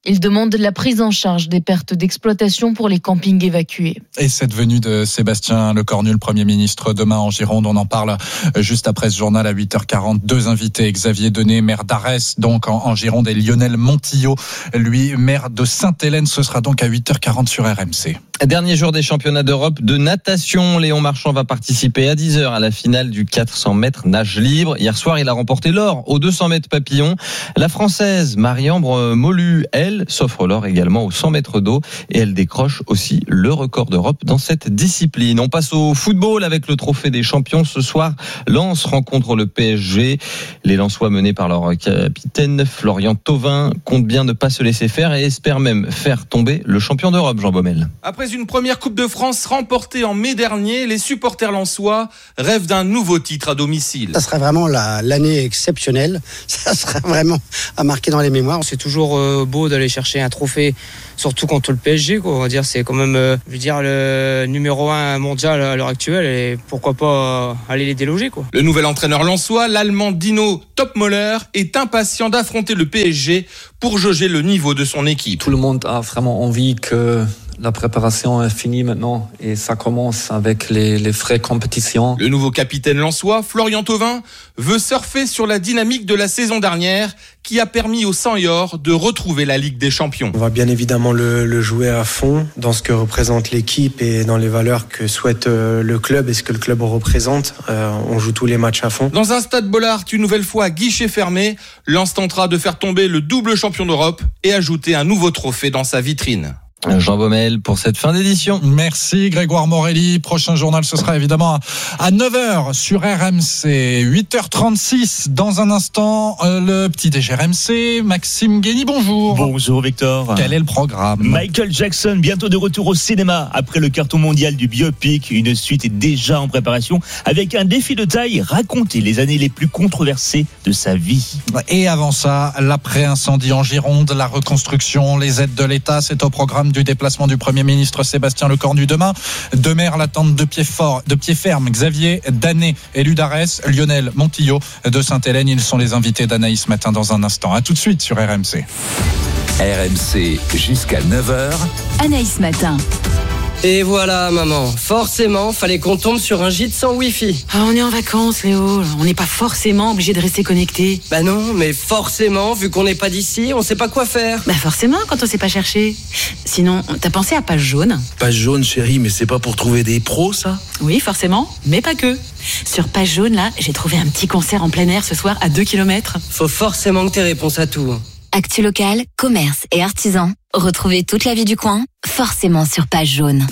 Il demande la prise en charge des pertes d'exploitation pour les campings évacués. Et cette venue de Sébastien Lecornu, le Premier ministre, demain en Gironde, on en parle juste après ce journal à huit heures quarante. Deux invités, Xavier Denet, maire d'Arès, donc en, en Gironde, et Lionel Montillot, lui, maire de Sainte-Hélène. Ce sera donc à huit heures quarante sur R M C. Dernier jour des championnats d'Europe de natation. Léon Marchand va participer à dix heures à la finale du quatre cents mètres nage libre. Hier soir, il a remporté l'or aux deux cents mètres papillon. La Française Marie-Ambre Molu, elle, s'offre l'or également aux cent mètres d'eau et elle décroche aussi le record d'Europe dans cette discipline. On passe au football avec le trophée des champions. Ce soir, Lens rencontre le P S G. Les Lensois, menés par leur capitaine Florian Thauvin, comptent bien ne pas se laisser faire et espèrent même faire tomber le champion d'Europe, Jean Baumel. Après une première Coupe de France remportée en mai dernier, les supporters lensois rêvent d'un nouveau titre à domicile. Ça serait vraiment la, l'année exceptionnelle. Ça serait vraiment à marquer dans les mémoires. C'est toujours euh, beau d'aller chercher un trophée, surtout contre le P S G, quoi. On va dire, c'est quand même, euh, je veux dire, le numéro un mondial à l'heure actuelle, et pourquoi pas euh, aller les déloger, quoi. Le nouvel entraîneur lensois, l'Allemand Dino Topmöller, est impatient d'affronter le P S G pour jauger le niveau de son équipe. Tout le monde a vraiment envie que la préparation est finie maintenant et ça commence avec les, les vraies compétitions. Le nouveau capitaine lensois, Florian Thauvin, veut surfer sur la dynamique de la saison dernière qui a permis aux Seniors de retrouver la Ligue des Champions. On va bien évidemment le, le jouer à fond dans ce que représente l'équipe et dans les valeurs que souhaite le club et ce que le club représente. Euh, on joue tous les matchs à fond. Dans un stade Bollaert, une nouvelle fois à guichet fermé, Lens tentera de faire tomber le double champion d'Europe et ajouter un nouveau trophée dans sa vitrine. Jean Baumel pour cette fin d'édition. Merci Grégoire Morelli. Prochain journal, ce sera évidemment à neuf heures sur R M C. huit heures trente-six. Dans un instant, le petit D G R M C. Maxime Guény, bonjour. Bonjour Victor. Quel est le programme ? Michael Jackson, bientôt de retour au cinéma. Après le carton mondial du biopic, une suite est déjà en préparation avec un défi de taille, raconter les années les plus controversées de sa vie. Et avant ça, l'après-incendie en Gironde, la reconstruction, les aides de l'État, c'est au programme du déplacement du Premier ministre Sébastien Lecornu demain. Deux maires l'attendent de pied fort, de pied ferme. Xavier Danet, élu d'Arès, Lionel Montillot de Sainte-Hélène. Ils sont les invités d'Anaïs Matin dans un instant. À tout de suite sur R M C. R M C jusqu'à neuf heures. Anaïs Matin. Et voilà, maman. Forcément, fallait qu'on tombe sur un gîte sans wifi. Ah, on est en vacances, Léo. On n'est pas forcément obligé de rester connecté. Bah non, mais forcément, vu qu'on n'est pas d'ici, on sait pas quoi faire. Bah forcément, quand on sait pas chercher. Sinon, t'as pensé à Page Jaune ? Page Jaune, chérie, mais c'est pas pour trouver des pros, ça ? Oui, forcément, mais pas que. Sur Page Jaune, là, j'ai trouvé un petit concert en plein air ce soir à deux kilomètres. Faut forcément que t'aies réponse à tout. Actu local, commerce et artisans. Retrouvez toute la vie du coin, forcément sur Page Jaune.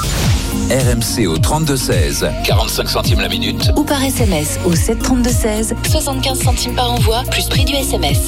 R M C au trente-deux seize, quarante-cinq centimes la minute. Ou par S M S au sept trente-deux seize, soixante-quinze centimes par envoi, plus prix du S M S.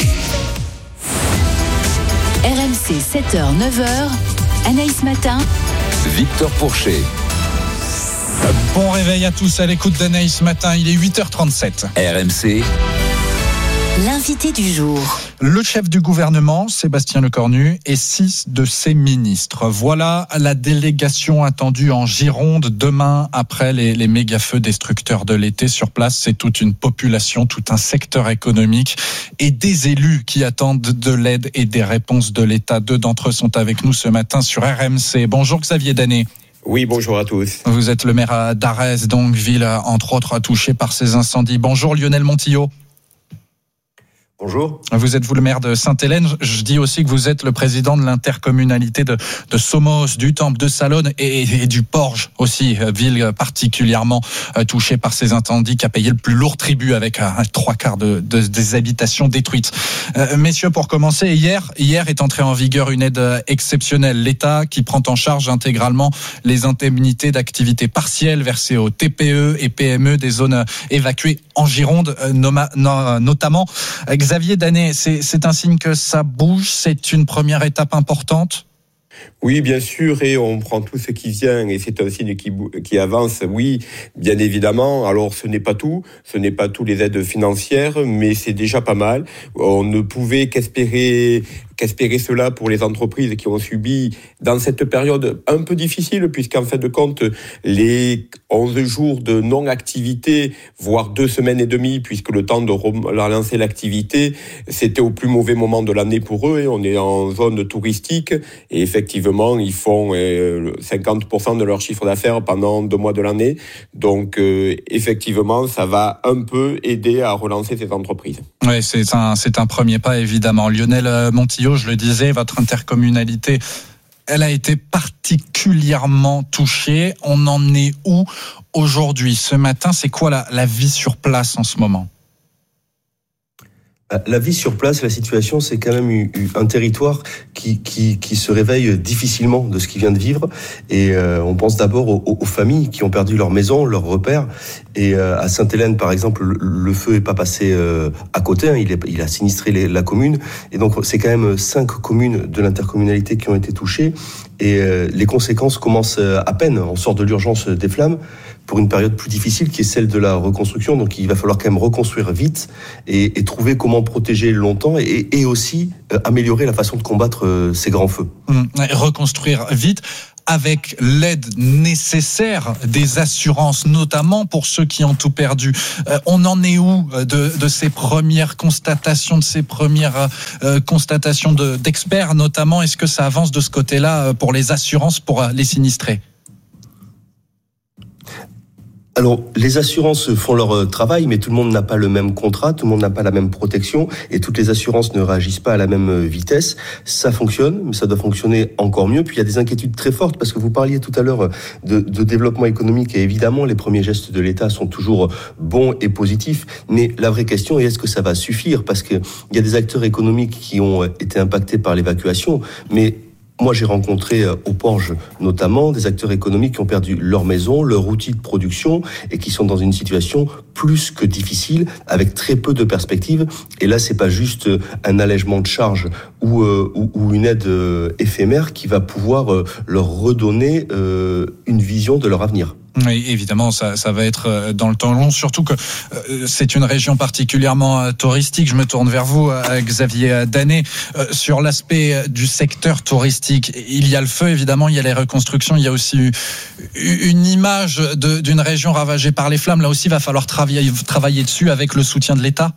R M C sept heures neuf heures, Anaïs Matin. Victor Pourchet. Bon réveil à tous à l'écoute d'Anaïs Matin, il est huit heures trente-sept. R M C. L'invité du jour. Le chef du gouvernement, Sébastien Lecornu, et six de ses ministres. Voilà la délégation attendue en Gironde demain après les, les méga-feux destructeurs de l'été. Sur place, c'est toute une population, tout un secteur économique et des élus qui attendent de l'aide et des réponses de l'État. Deux d'entre eux sont avec nous ce matin sur R M C. Bonjour Xavier Danet. Oui, bonjour à tous. Vous êtes le maire d'Arès, donc ville entre autres touchée par ces incendies. Bonjour Lionel Montillot. Bonjour. Vous êtes vous le maire de Sainte-Hélène. Je dis aussi que vous êtes le président de l'intercommunalité de, de Somos, du Temple, de Salonne et, et du Porge aussi, ville particulièrement touchée par ces incendies, qui a payé le plus lourd tribut avec un, un trois quarts de, de, des habitations détruites. Euh, messieurs, pour commencer, hier, hier est entrée en vigueur une aide exceptionnelle. L'État qui prend en charge intégralement les indemnités d'activité partielle versées aux T P E et P M E des zones évacuées en Gironde, noma, no, notamment. Xavier Danet, c'est, c'est un signe que ça bouge, c'est une première étape importante? Oui, bien sûr, et on prend tout ce qui vient, et c'est un signe qui, qui avance, oui, bien évidemment. Alors, ce n'est pas tout, ce n'est pas tout les aides financières, mais c'est déjà pas mal. On ne pouvait qu'espérer qu'espérer cela pour les entreprises qui ont subi dans cette période un peu difficile, puisqu'en fin de compte, les onze jours de non-activité, voire deux semaines et demie, puisque le temps de relancer l'activité, c'était au plus mauvais moment de l'année pour eux. Et on est en zone touristique et effectivement, ils font cinquante pour cent de leur chiffre d'affaires pendant deux mois de l'année. Donc, euh, effectivement, ça va un peu aider à relancer ces entreprises. Oui, c'est un, c'est un premier pas, évidemment. Lionel Montillot, je le disais, votre intercommunalité, elle a été particulièrement touchée. On en est où aujourd'hui? Ce matin, c'est quoi la, la vie sur place en ce moment? La vie sur place, la situation, c'est quand même un territoire qui, qui, qui se réveille difficilement de ce qu'il vient de vivre. Et euh, on pense d'abord aux, aux familles qui ont perdu leur maison, leurs repères. Et euh, à Sainte-Hélène, par exemple, le, le feu est pas passé euh, à côté. Hein, il, est, il a sinistré les, la commune. Et donc, c'est quand même cinq communes de l'intercommunalité qui ont été touchées. Et euh, les conséquences commencent à peine. On sort de l'urgence des flammes pour une période plus difficile qui est celle de la reconstruction. Donc il va falloir quand même reconstruire vite et, et trouver comment protéger longtemps et, et aussi euh, améliorer la façon de combattre euh, ces grands feux. Mmh, reconstruire vite avec l'aide nécessaire des assurances, notamment pour ceux qui ont tout perdu. Euh, on en est où de, de ces premières constatations, de ces premières euh, constatations de, d'experts notamment? Est-ce que ça avance de ce côté-là pour les assurances, pour les sinistrés? Alors, les assurances font leur travail, mais tout le monde n'a pas le même contrat, tout le monde n'a pas la même protection, et toutes les assurances ne réagissent pas à la même vitesse. Ça fonctionne, mais ça doit fonctionner encore mieux. Puis il y a des inquiétudes très fortes, parce que vous parliez tout à l'heure de, de développement économique, et évidemment, les premiers gestes de l'État sont toujours bons et positifs, mais la vraie question est, est-ce que ça va suffire? Parce qu'il y a des acteurs économiques qui ont été impactés par l'évacuation, mais moi, j'ai rencontré au Porge notamment des acteurs économiques qui ont perdu leur maison, leur outil de production et qui sont dans une situation plus que difficile avec très peu de perspectives. Et là, c'est pas juste un allègement de charges ou, euh, ou, ou une aide euh, éphémère qui va pouvoir euh, leur redonner euh, une vision de leur avenir. Oui, évidemment, ça, ça va être dans le temps long, surtout que euh, c'est une région particulièrement euh, touristique. Je me tourne vers vous, euh, Xavier Danet, euh, sur l'aspect du secteur touristique. Il y a le feu, évidemment, il y a les reconstructions, il y a aussi une image de, d'une région ravagée par les flammes. Là aussi, il va falloir travailler, travailler dessus avec le soutien de l'État.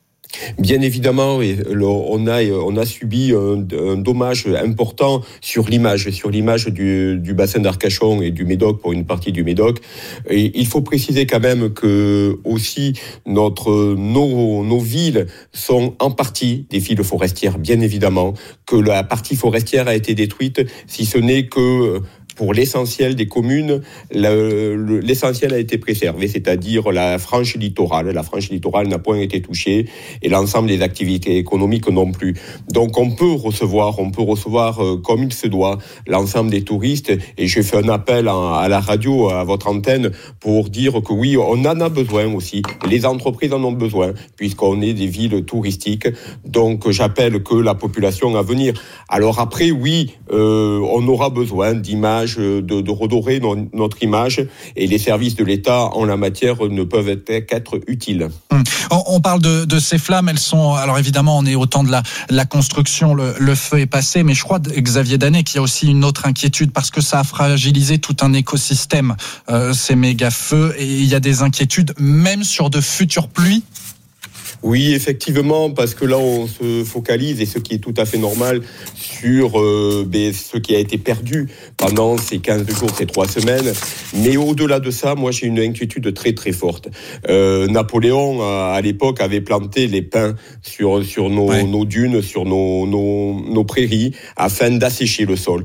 Bien évidemment, oui. on a on a subi un, un dommage important sur l'image, sur l'image du, du bassin d'Arcachon et du Médoc pour une partie du Médoc. Et il faut préciser quand même que aussi notre nos nos villes sont en partie des villes forestières, bien évidemment, que la partie forestière a été détruite, si ce n'est que pour l'essentiel des communes, l'essentiel a été préservé, c'est-à-dire la frange littorale. La frange littorale n'a point été touchée et l'ensemble des activités économiques non plus. Donc on peut recevoir, on peut recevoir comme il se doit l'ensemble des touristes. Et je fais un appel à la radio, à votre antenne, pour dire que oui, on en a besoin aussi. Les entreprises en ont besoin, puisqu'on est des villes touristiques. Donc j'appelle que la population à venir. Alors après, oui, euh, on aura besoin d'images, De, de redorer no, notre image, et les services de l'État en la matière ne peuvent être qu'être utiles. Hum. On, on parle de, de ces flammes, elles sont, alors évidemment on est au temps de la, la construction, le, le feu est passé, mais je crois, Xavier Danet, qu'il y a aussi une autre inquiétude parce que ça a fragilisé tout un écosystème, euh, ces méga feux, et il y a des inquiétudes même sur de futures pluies. Oui, effectivement, parce que là, on se focalise, et ce qui est tout à fait normal, sur euh, ben, ce qui a été perdu pendant ces quinze jours, ces trois semaines. Mais au-delà de ça, moi, j'ai une inquiétude très, très forte. Euh, Napoléon, à, à l'époque, avait planté les pins sur, sur nos, ouais. nos dunes, sur nos, nos, nos prairies, afin d'assécher le sol.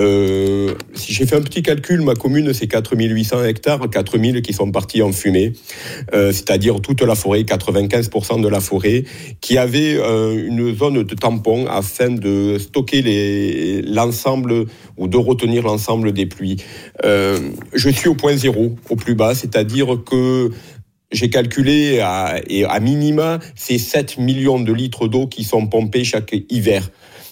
Euh, si j'ai fait un petit calcul, ma commune, c'est quatre mille huit cents hectares, quatre mille qui sont partis en fumée, euh, c'est-à-dire toute la forêt, quatre-vingt-quinze pour cent de la forêt, qui avait euh, une zone de tampon afin de stocker les, l'ensemble ou de retenir l'ensemble des pluies. Euh, je suis au point zéro, au plus bas, c'est-à-dire que j'ai calculé à, et à minima, c'est sept millions de litres d'eau qui sont pompés chaque hiver.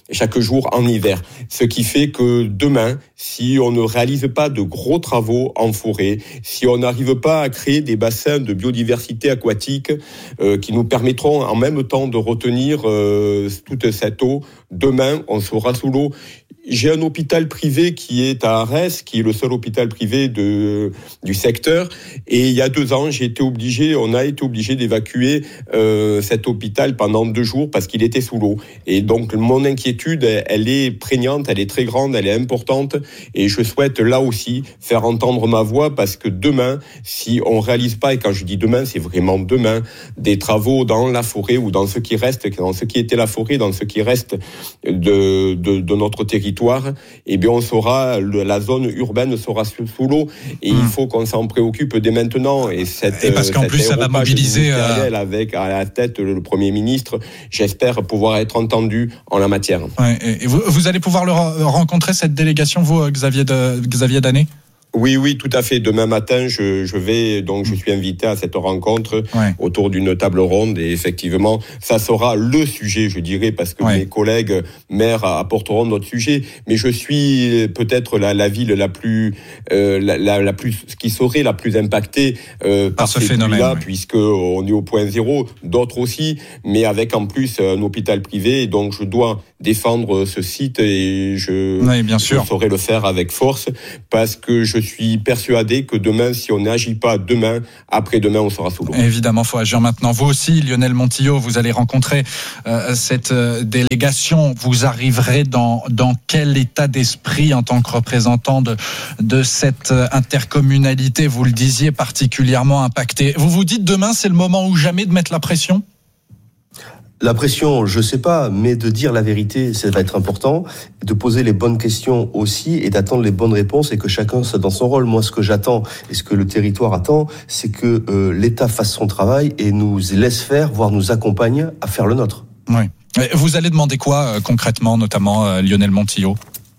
chaque jour en hiver. Ce qui fait que demain, si on ne réalise pas de gros travaux en forêt, si on n'arrive pas à créer des bassins de biodiversité aquatique euh, qui nous permettront en même temps de retenir euh, toute cette eau, demain, on sera sous l'eau. J'ai un hôpital privé qui est à Arès, qui est le seul hôpital privé de, du secteur. Et il y a deux ans, j'ai été obligé, on a été obligé d'évacuer euh, cet hôpital pendant deux jours parce qu'il était sous l'eau. Et donc, mon inquiétude, elle est prégnante, elle est très grande, elle est importante. Et je souhaite là aussi faire entendre ma voix parce que demain, si on réalise pas, et quand je dis demain, c'est vraiment demain, des travaux dans la forêt ou dans ce qui reste, dans ce qui était la forêt, dans ce qui reste de, de, de notre territoire, eh bien on sera, la zone urbaine sera sous, sous l'eau et mmh. il faut qu'on s'en préoccupe dès maintenant. Et, cette, et parce qu'en plus ça va mobiliser euh... avec à la tête le Premier ministre, j'espère pouvoir être entendu en la matière. Ouais, et vous, vous allez pouvoir le rencontrer, cette délégation, vous, Xavier, de, Xavier Danet ? Oui, oui, tout à fait. Demain matin, je, je vais, donc, je suis invité à cette rencontre ouais. autour d'une table ronde et effectivement, ça sera le sujet, je dirais, parce que ouais. mes collègues maires apporteront notre sujet. Mais je suis peut-être la, la ville la plus, euh, la, la, la plus, qui serait la plus impactée euh, par, par ce phénomène-là, oui. puisque on est au point zéro, d'autres aussi, mais avec en plus un hôpital privé. Et donc, je dois défendre ce site et je, oui, bien sûr. je saurai le faire avec force parce que je Je suis persuadé que demain, si on n'agit pas demain, après-demain, on sera sous l'eau. Évidemment, il faut agir maintenant. Vous aussi, Lionel Montillot, vous allez rencontrer euh, cette euh, délégation. Vous arriverez dans, dans quel état d'esprit en tant que représentant de, de cette intercommunalité, vous le disiez, particulièrement impactée. Vous vous dites demain, c'est le moment ou jamais de mettre la pression ? La pression, je sais pas, mais de dire la vérité, ça va être important, de poser les bonnes questions aussi et d'attendre les bonnes réponses et que chacun soit dans son rôle. Moi, ce que j'attends et ce que le territoire attend, c'est que euh, l'État fasse son travail et nous laisse faire, voire nous accompagne à faire le nôtre. Oui. Vous allez demander quoi euh, concrètement, notamment euh, Lionel Montillot ?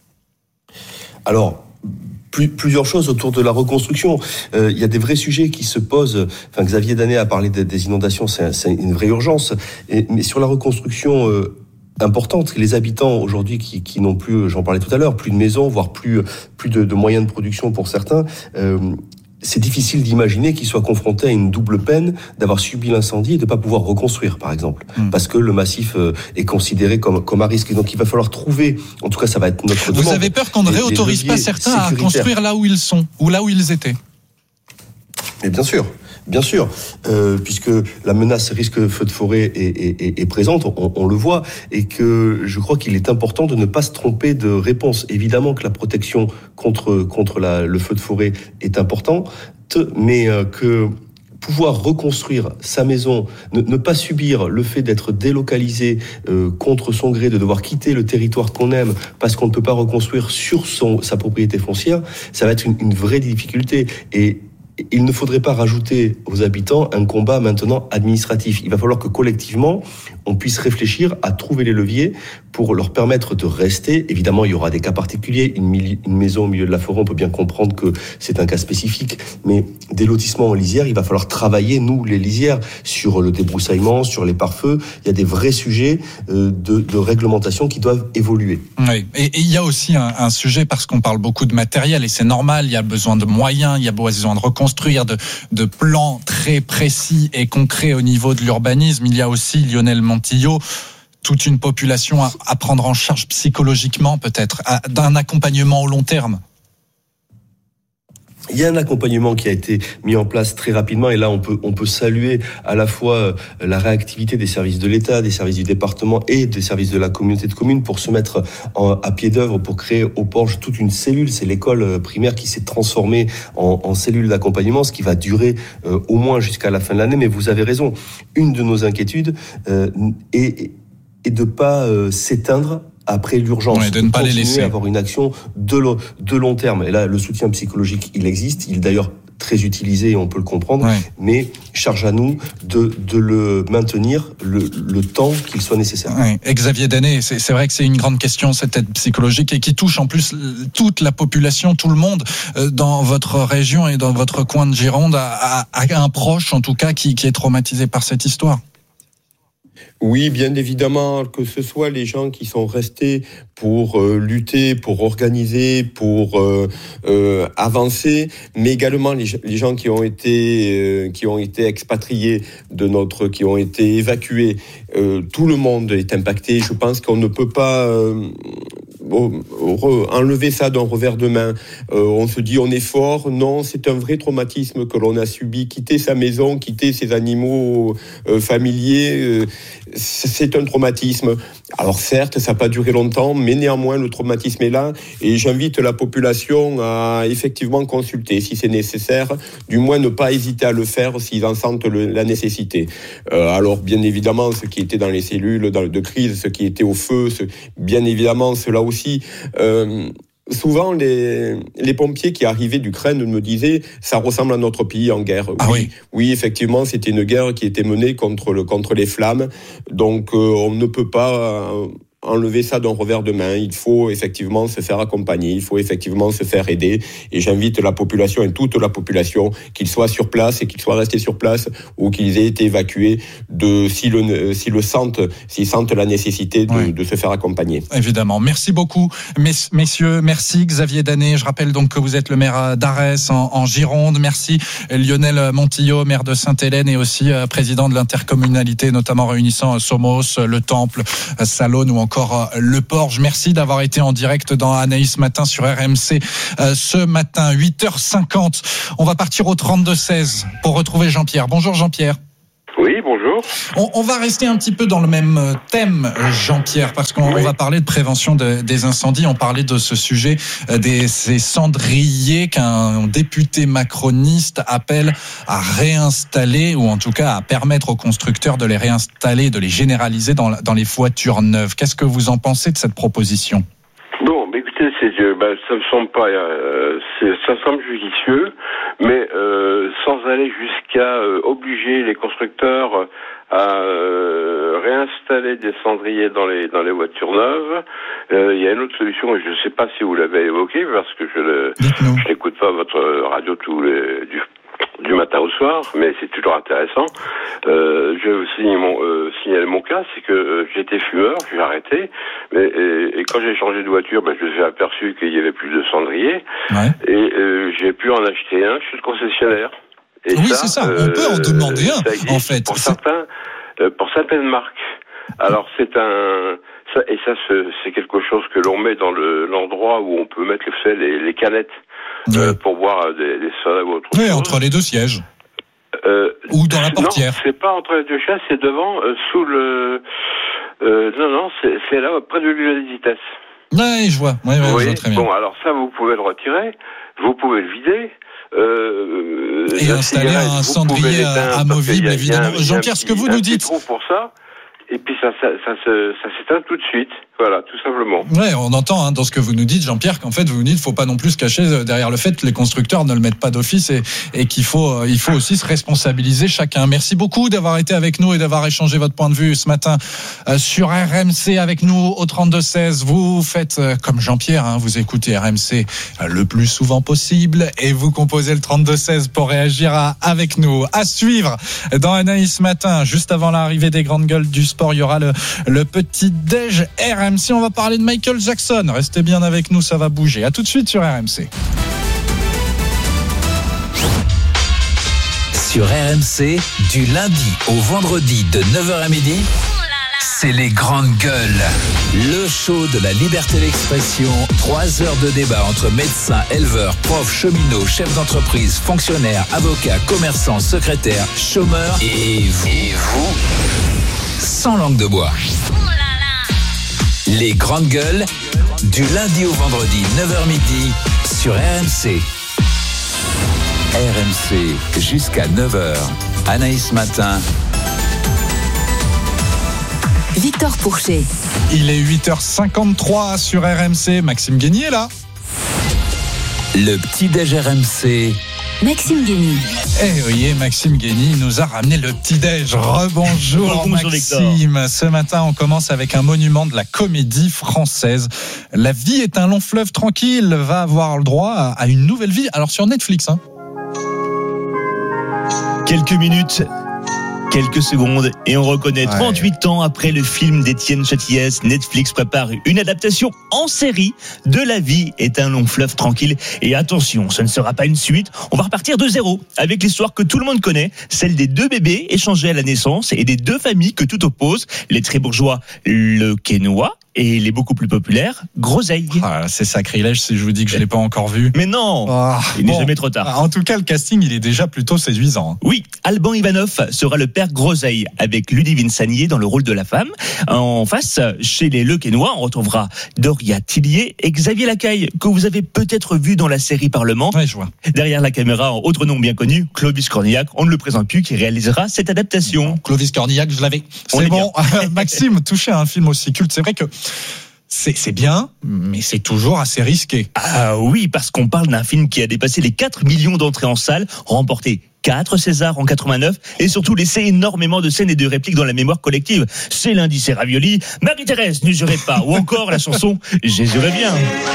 Alors, plusieurs choses autour de la reconstruction. Euh, il y a des vrais sujets qui se posent. Enfin, Xavier Danet a parlé des, des inondations, c'est, c'est une vraie urgence. Et, mais sur la reconstruction euh, importante, les habitants aujourd'hui qui, qui n'ont plus, j'en parlais tout à l'heure, plus de maisons, voire plus, plus de, de moyens de production pour certains. Euh, c'est difficile d'imaginer qu'ils soient confrontés à une double peine d'avoir subi l'incendie et de ne pas pouvoir reconstruire, par exemple. Mmh. Parce que le massif est considéré comme, comme à risque. Et donc, il va falloir trouver, en tout cas, ça va être notre demande. Vous avez peur qu'on ne réautorise pas certains à construire là où ils sont, ou là où ils étaient ? Mais bien sûr. Bien sûr, euh, puisque la menace risque feu de forêt est, est, est, est présente, on, on le voit, et que je crois qu'il est important de ne pas se tromper de réponse. Évidemment que la protection contre, contre la, le feu de forêt est importante, mais euh, que pouvoir reconstruire sa maison, ne, ne pas subir le fait d'être délocalisé euh, contre son gré, de devoir quitter le territoire qu'on aime parce qu'on ne peut pas reconstruire sur son, sa propriété foncière, ça va être une, une vraie difficulté. Et il ne faudrait pas rajouter aux habitants un combat maintenant administratif. Il va falloir que collectivement, on puisse réfléchir à trouver les leviers pour leur permettre de rester. Évidemment, il y aura des cas particuliers. Une, mili- une maison au milieu de la forêt, on peut bien comprendre que c'est un cas spécifique. Mais des lotissements en lisière, il va falloir travailler, nous, les lisières, sur le débroussaillement, sur les pare-feux. Il y a des vrais sujets euh, de, de réglementation qui doivent évoluer. Oui, et, et il y a aussi un, un sujet, parce qu'on parle beaucoup de matériel, et c'est normal, il y a besoin de moyens, il y a besoin de reconstruire, de, de plans très précis et concrets au niveau de l'urbanisme. Il y a aussi, Lionel Montillot, toute une population à, à prendre en charge psychologiquement, peut-être, à, d'un accompagnement au long terme. Il y a un accompagnement qui a été mis en place très rapidement et là on peut on peut saluer à la fois la réactivité des services de l'État, des services du département et des services de la communauté de communes pour se mettre en, à pied d'œuvre pour créer au Porge toute une cellule. C'est l'école primaire qui s'est transformée en, en cellule d'accompagnement, ce qui va durer euh, au moins jusqu'à la fin de l'année. Mais vous avez raison, une de nos inquiétudes euh, est, est de pas euh, s'éteindre après l'urgence, ouais, de ne pas les laisser avoir une action de, lo, de long terme. Et là, le soutien psychologique, il existe. Il est d'ailleurs très utilisé et on peut le comprendre. Ouais. Mais charge à nous de, de le maintenir le, le temps qu'il soit nécessaire. Ouais. Xavier Danet, c'est, c'est vrai que c'est une grande question, cette aide psychologique, et qui touche en plus toute la population, tout le monde dans votre région et dans votre coin de Gironde, à, à, à un proche en tout cas qui, qui est traumatisé par cette histoire. Oui, bien évidemment, que ce soit les gens qui sont restés pour euh, lutter, pour organiser, pour euh, euh, avancer, mais également les, les gens qui ont été euh, qui ont été expatriés de notre, qui ont été évacués. Euh, tout le monde est impacté. Je pense qu'on ne peut pas euh, enlever ça d'un revers de main. Euh, on se dit on est fort. Non, c'est un vrai traumatisme que l'on a subi. Quitter sa maison, quitter ses animaux euh, familiers, euh, c'est un traumatisme. Alors certes, ça n'a pas duré longtemps, mais néanmoins le traumatisme est là. Et j'invite la population à effectivement consulter si c'est nécessaire, du moins ne pas hésiter à le faire s'ils en sentent le, la nécessité. Euh, alors bien évidemment, ceux qui étaient dans les cellules dans, de crise, ceux qui étaient au feu, ceux, bien évidemment ceux-là aussi. Euh, Souvent, les, les pompiers qui arrivaient d'Ukraine me disaient « ça ressemble à notre pays en guerre ». Ah oui, oui, effectivement, c'était une guerre qui était menée contre, le, contre les flammes. Donc, euh, on ne peut pas euh, enlever ça d'un revers de main. Il faut effectivement se faire accompagner, il faut effectivement se faire aider. Et j'invite la population et toute la population, qu'ils soient sur place et qu'ils soient restés sur place ou qu'ils aient été évacués, de, s'ils le, s'ils le sentent, s'ils sentent la nécessité de, oui. de se faire accompagner. Évidemment. Merci beaucoup, mess- messieurs. Merci Xavier Danet. Je rappelle donc que vous êtes le maire d'Arès en, en Gironde. Merci Lionel Montillot, maire de Sainte-Hélène et aussi euh, président de l'intercommunalité, notamment réunissant euh, Somos, euh, Le Temple, euh, Salonne ou encore encore Le Porge. Merci d'avoir été en direct dans Anaïs Matin sur R M C euh, ce matin, huit heures cinquante. On va partir au trente-deux seize pour retrouver Jean-Pierre. Bonjour Jean-Pierre. Oui, bonjour. On, on va rester un petit peu dans le même thème, Jean-Pierre, parce qu'on oui. va parler de prévention de, des incendies. On parlait de ce sujet des ces cendriers qu'un député macroniste appelle à réinstaller, ou en tout cas à permettre aux constructeurs de les réinstaller, de les généraliser dans, dans les voitures neuves. Qu'est-ce que vous en pensez de cette proposition ? Bon, bah écoutez, c'est, bah, ça me semble pas, euh, c'est, ça me semble judicieux, mais euh, sans aller jusqu'à euh, obliger les constructeurs à euh, réinstaller des cendriers dans les dans les voitures neuves. Euh, il y a une autre solution, et je ne sais pas si vous l'avez évoqué, parce que je le, je n'écoute pas votre radio tous les du, du matin au soir, mais c'est toujours intéressant. Euh, je vais aussi mon, euh, signaler mon cas, c'est que euh, j'étais fumeur, j'ai arrêté, mais, et, et quand j'ai changé de voiture, ben, je me suis aperçu qu'il y avait plus de cendriers, ouais. et euh, j'ai pu en acheter un chez le concessionnaire. Et oui, ça, c'est ça, on euh, peut en demander un, en fait. Pour certains, euh, pour certaines marques. Alors c'est un, ça, et ça c'est quelque chose que l'on met dans le, l'endroit où on peut mettre les, les canettes. Euh, pour boire des, des sodas ou autre oui, chose. Entre les deux sièges. Euh, ou dans la portière. Non, c'est pas entre les deux sièges, c'est devant, euh, sous le. Euh, non, non, c'est, c'est là près de l'huile de vitesse. Oui, je vois. Oui, oui, oui, je vois très bien. Bon, alors ça, vous pouvez le retirer, vous pouvez le vider. Euh, et installer un cendrier amovible, évidemment. Jean-Pierre, ce que vous nous dites. Pour ça. Et puis ça, ça, ça, ça, ça s'éteint tout de suite. Voilà, tout simplement. Ouais, on entend hein, dans ce que vous nous dites, Jean-Pierre, qu'en fait vous nous dites, faut pas non plus se cacher derrière le fait que les constructeurs ne le mettent pas d'office et, et qu'il faut, il faut aussi se responsabiliser chacun. Merci beaucoup d'avoir été avec nous et d'avoir échangé votre point de vue ce matin euh, sur R M C avec nous au trente-deux seize. Vous faites euh, comme Jean-Pierre, hein, vous écoutez R M C euh, le plus souvent possible et vous composez le trente-deux seize pour réagir à, avec nous. À suivre dans Anaïs Matin, juste avant l'arrivée des grandes gueules du sport, il y aura le, le petit déj R M C. On va parler de Michael Jackson. Restez bien avec nous, ça va bouger. À tout de suite sur R M C. Sur R M C, du lundi au vendredi de neuf heures à midi, c'est les grandes gueules. Le show de la liberté d'expression. Trois heures de débat entre médecins, éleveurs, profs, cheminots, chefs d'entreprise, fonctionnaires, avocats, commerçants, secrétaires, chômeurs et vous. Et vous sans langue de bois. Les grandes gueules, du lundi au vendredi, neuf heures midi, sur R M C. R M C, jusqu'à neuf heures. Anaïs Matin. Victor Pourchet. Il est huit heures cinquante-trois sur R M C. Maxime Guény est là. Le petit-déj R M C. Maxime Guény. Eh oui, Maxime Guény nous a ramené le petit-déj. Rebonjour Maxime. Victor. Ce matin, on commence avec un monument de la comédie française. La vie est un long fleuve tranquille va avoir le droit à une nouvelle vie. Alors sur Netflix. Hein. Quelques minutes Quelques secondes et on reconnaît ouais. trente-huit ans après le film d'Étienne Châtillès, Netflix prépare une adaptation en série de La vie est un long fleuve tranquille. Et attention, ce ne sera pas une suite, on va repartir de zéro avec l'histoire que tout le monde connaît, celle des deux bébés échangés à la naissance et des deux familles que tout oppose, les très bourgeois Le Quesnoy et les beaucoup plus populaires Groseille. Ah, c'est sacrilège si je vous dis que je ne l'ai pas encore vu. Mais non, oh, il n'est bon, jamais trop tard. En tout cas, le casting, il est déjà plutôt séduisant. Oui, Alban Ivanov sera le père Groseille avec Ludivine Sagnier dans le rôle de la femme. En face, chez les Le Quesnoy, on retrouvera Doria Tillier et Xavier Lacaille, que vous avez peut-être vu dans la série Parlement. Ouais, je vois. Derrière la caméra, autre nom bien connu, Clovis Cornillac, on ne le présente plus, qui réalisera cette adaptation. Clovis Cornillac, je l'avais. C'est bon. Maxime, toucher à un film aussi culte, c'est vrai que C'est, c'est bien, mais c'est toujours assez risqué. Ah oui, parce qu'on parle d'un film qui a dépassé les quatre millions d'entrées en salle, remporté quatre Césars en quatre-vingt-neuf et surtout laissé énormément de scènes et de répliques dans la mémoire collective. C'est lundi, c'est ravioli, Marie-Thérèse, ne jurez pas, ou encore la chanson Jésus revient.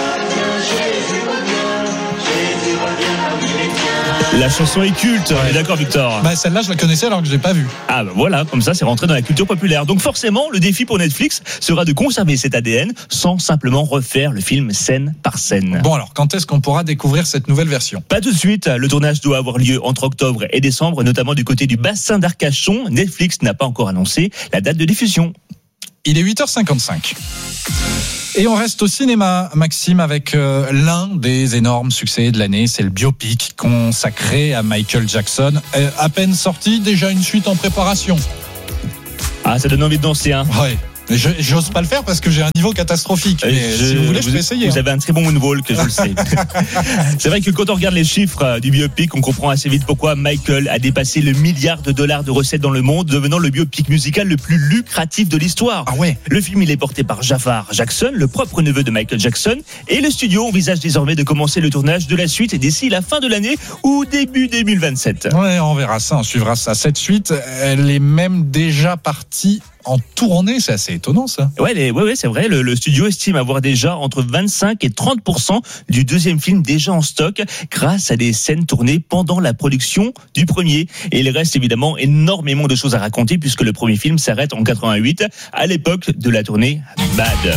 La chanson est culte, ouais. On est d'accord, Victor? Bah, celle-là, je la connaissais alors que je l'ai pas vue. Ah bah voilà, comme ça, c'est rentré dans la culture populaire. Donc forcément, le défi pour Netflix sera de conserver cet A D N sans simplement refaire le film scène par scène. Bon alors, quand est-ce qu'on pourra découvrir cette nouvelle version? Pas tout de suite. Le tournage doit avoir lieu entre octobre et décembre, notamment du côté du bassin d'Arcachon. Netflix n'a pas encore annoncé la date de diffusion. Il est huit heures cinquante-cinq. Et on reste au cinéma, Maxime, avec euh, l'un des énormes succès de l'année, c'est le biopic consacré à Michael Jackson. Euh, à peine sorti, déjà une suite en préparation. Ah, ça donne envie de danser, hein. Ouais. Mais je, j'ose pas le faire parce que j'ai un niveau catastrophique. Mais je, si vous voulez, je peux essayer. Vous avez un très bon moonwalk, je le sais. C'est vrai que quand on regarde les chiffres du biopic, on comprend assez vite pourquoi Michael a dépassé le milliard de dollars de recettes dans le monde, devenant le biopic musical le plus lucratif de l'histoire. Ah ouais. Le film, il est porté par Jafar Jackson, le propre neveu de Michael Jackson, et le studio envisage désormais de commencer le tournage de la suite d'ici la fin de l'année ou début deux mille vingt-sept. Ouais, on verra ça, on suivra ça. Cette suite, elle est même déjà partie en tournée, c'est assez étonnant ça. Ouais, les, ouais, ouais, c'est vrai. Le, le studio estime avoir déjà entre vingt-cinq et trente pour cent du deuxième film déjà en stock, grâce à des scènes tournées pendant la production du premier. Et il reste évidemment énormément de choses à raconter puisque le premier film s'arrête en quatre-vingt-huit, à l'époque de la tournée Bad.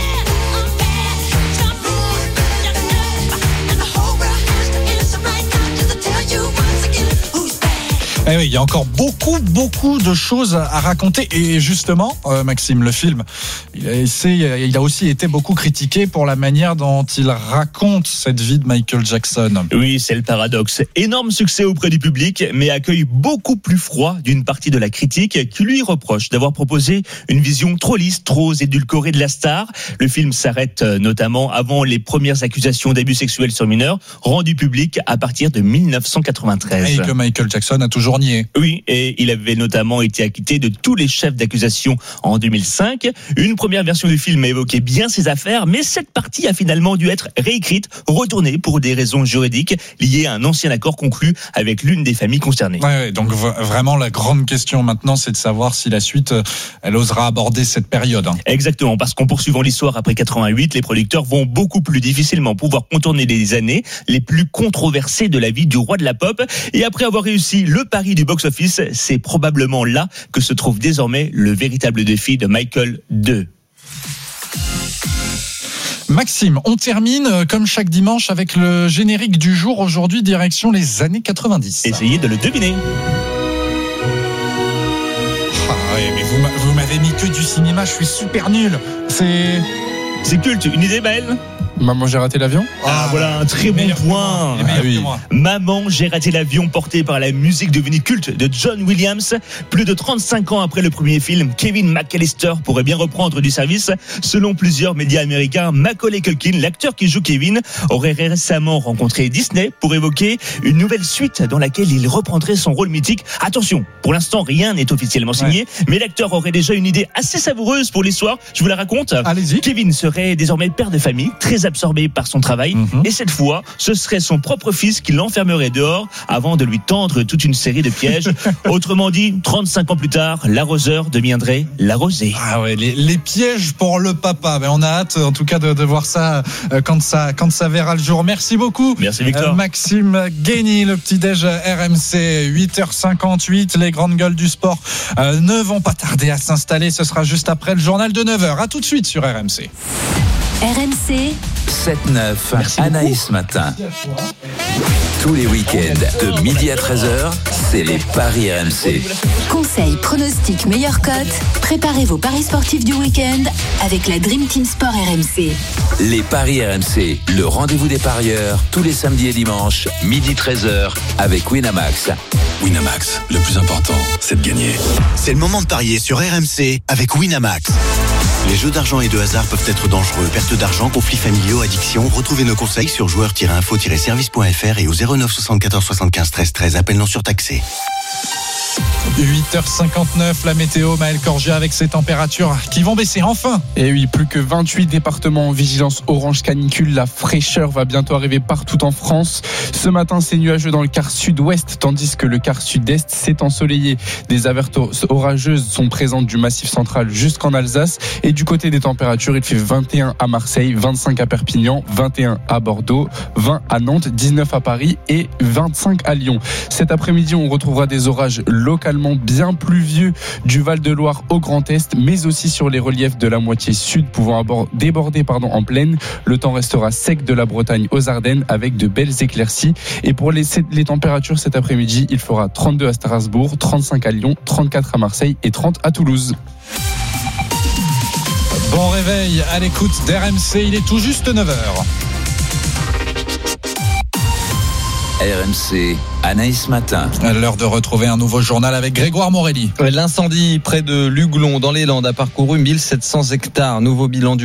Eh oui, il y a encore beaucoup, beaucoup de choses à raconter. Et justement, euh, Maxime, le film, il a, essayé, il a aussi été beaucoup critiqué pour la manière dont il raconte cette vie de Michael Jackson. Oui, c'est le paradoxe. Énorme succès auprès du public, mais accueil beaucoup plus froid d'une partie de la critique qui lui reproche d'avoir proposé une vision trop lisse, trop édulcorée de la star. Le film s'arrête notamment avant les premières accusations d'abus sexuels sur mineurs, rendues publiques à partir de dix-neuf cent quatre-vingt-treize. Et que Michael Jackson a toujours nié. Oui, et il avait notamment été acquitté de tous les chefs d'accusation en deux mille cinq. Une première version du film évoquait bien ses affaires, mais cette partie a finalement dû être réécrite, retournée pour des raisons juridiques liées à un ancien accord conclu avec l'une des familles concernées. Ouais, ouais, donc v- vraiment la grande question maintenant, c'est de savoir si la suite, elle osera aborder cette période. Hein. Exactement, parce qu'en poursuivant l'histoire après quatre-vingt-huit, les producteurs vont beaucoup plus difficilement pouvoir contourner les années les plus controversées de la vie du roi de la pop. Et après avoir réussi le pari du box-office, c'est probablement là que se trouve désormais le véritable défi de Michael deux. Maxime, on termine comme chaque dimanche avec le générique du jour. Aujourd'hui, direction les années quatre-vingt-dix. Essayez de le deviner. Ah ouais, mais vous, vous m'avez mis que du cinéma, je suis super nul. C'est... C'est culte, une idée belle ? Maman, j'ai raté l'avion. Ah, ah voilà un très bon point. Ah, oui. Maman, j'ai raté l'avion, porté par la musique devenue culte de John Williams. Plus de trente-cinq ans après le premier film, Kevin McAllister pourrait bien reprendre du service. Selon plusieurs médias américains, Macaulay Culkin, l'acteur qui joue Kevin, aurait récemment rencontré Disney pour évoquer une nouvelle suite dans laquelle il reprendrait son rôle mythique. Attention, pour l'instant, rien n'est officiellement signé, ouais. mais l'acteur aurait déjà une idée assez savoureuse pour l'histoire. Je vous la raconte. Allez-y. Kevin serait désormais père de famille, très absorbé par son travail. Mmh. Et cette fois, ce serait son propre fils qui l'enfermerait dehors avant de lui tendre toute une série de pièges. Autrement dit, trente-cinq ans plus tard, l'arroseur deviendrait l'arrosé. Ah ouais, les, les pièges pour le papa. Mais on a hâte, en tout cas, de, de voir ça quand ça quand ça verra le jour. Merci beaucoup. Merci Victor. Euh, Maxime Guény, le petit-déj R M C, huit heures cinquante-huit. Les grandes gueules du sport euh, ne vont pas tarder à s'installer. Ce sera juste après le journal de neuf heures. À tout de suite sur R M C. R M C sept neuf, Anaïs Matin. Tous les week-ends de midi à treize heures, c'est les paris R M C. Conseils, pronostics, meilleures cotes. Préparez vos paris sportifs du week-end avec la Dream Team Sport R M C. Les paris R M C, le rendez-vous des parieurs, tous les samedis et dimanches, midi treize heures, avec Winamax. Winamax, le plus important, c'est de gagner. C'est le moment de parier sur R M C avec Winamax. Les jeux d'argent et de hasard peuvent être dangereux. Perte d'argent, conflits familiaux, addiction. Retrouvez nos conseils sur joueurs tiret info tiret service point f r et au zéro neuf soixante-quatorze soixante-quinze treize treize. Appel non surtaxé. huit heures cinquante-neuf, la météo, Maël Corgia avec ces températures qui vont baisser enfin. Et oui, plus que vingt-huit départements en vigilance orange canicule. La fraîcheur va bientôt arriver partout en France. Ce matin, c'est nuageux dans le quart sud-ouest, tandis que le quart sud-est s'est ensoleillé. Des averses orageuses sont présentes du massif central jusqu'en Alsace. Et du côté des températures, il fait vingt et un à Marseille, vingt-cinq à Perpignan, vingt et un à Bordeaux, vingt à Nantes, dix-neuf à Paris et vingt-cinq à Lyon. Cet après-midi, on retrouvera des orages localement bien pluvieux du Val-de-Loire au Grand Est, mais aussi sur les reliefs de la moitié sud pouvant déborder pardon, en plaine. Le temps restera sec de la Bretagne aux Ardennes avec de belles éclaircies. Et pour les, les températures cet après-midi, il fera trente-deux à Strasbourg, trente-cinq à Lyon, trente-quatre à Marseille et trente à Toulouse. Bon réveil à l'écoute d'R M C, il est tout juste neuf heures. R M C, Anaïs Matin. À l'heure de retrouver un nouveau journal avec Grégoire Morelli. L'incendie près de Luglon dans les Landes a parcouru mille sept cents hectares. Nouveau bilan du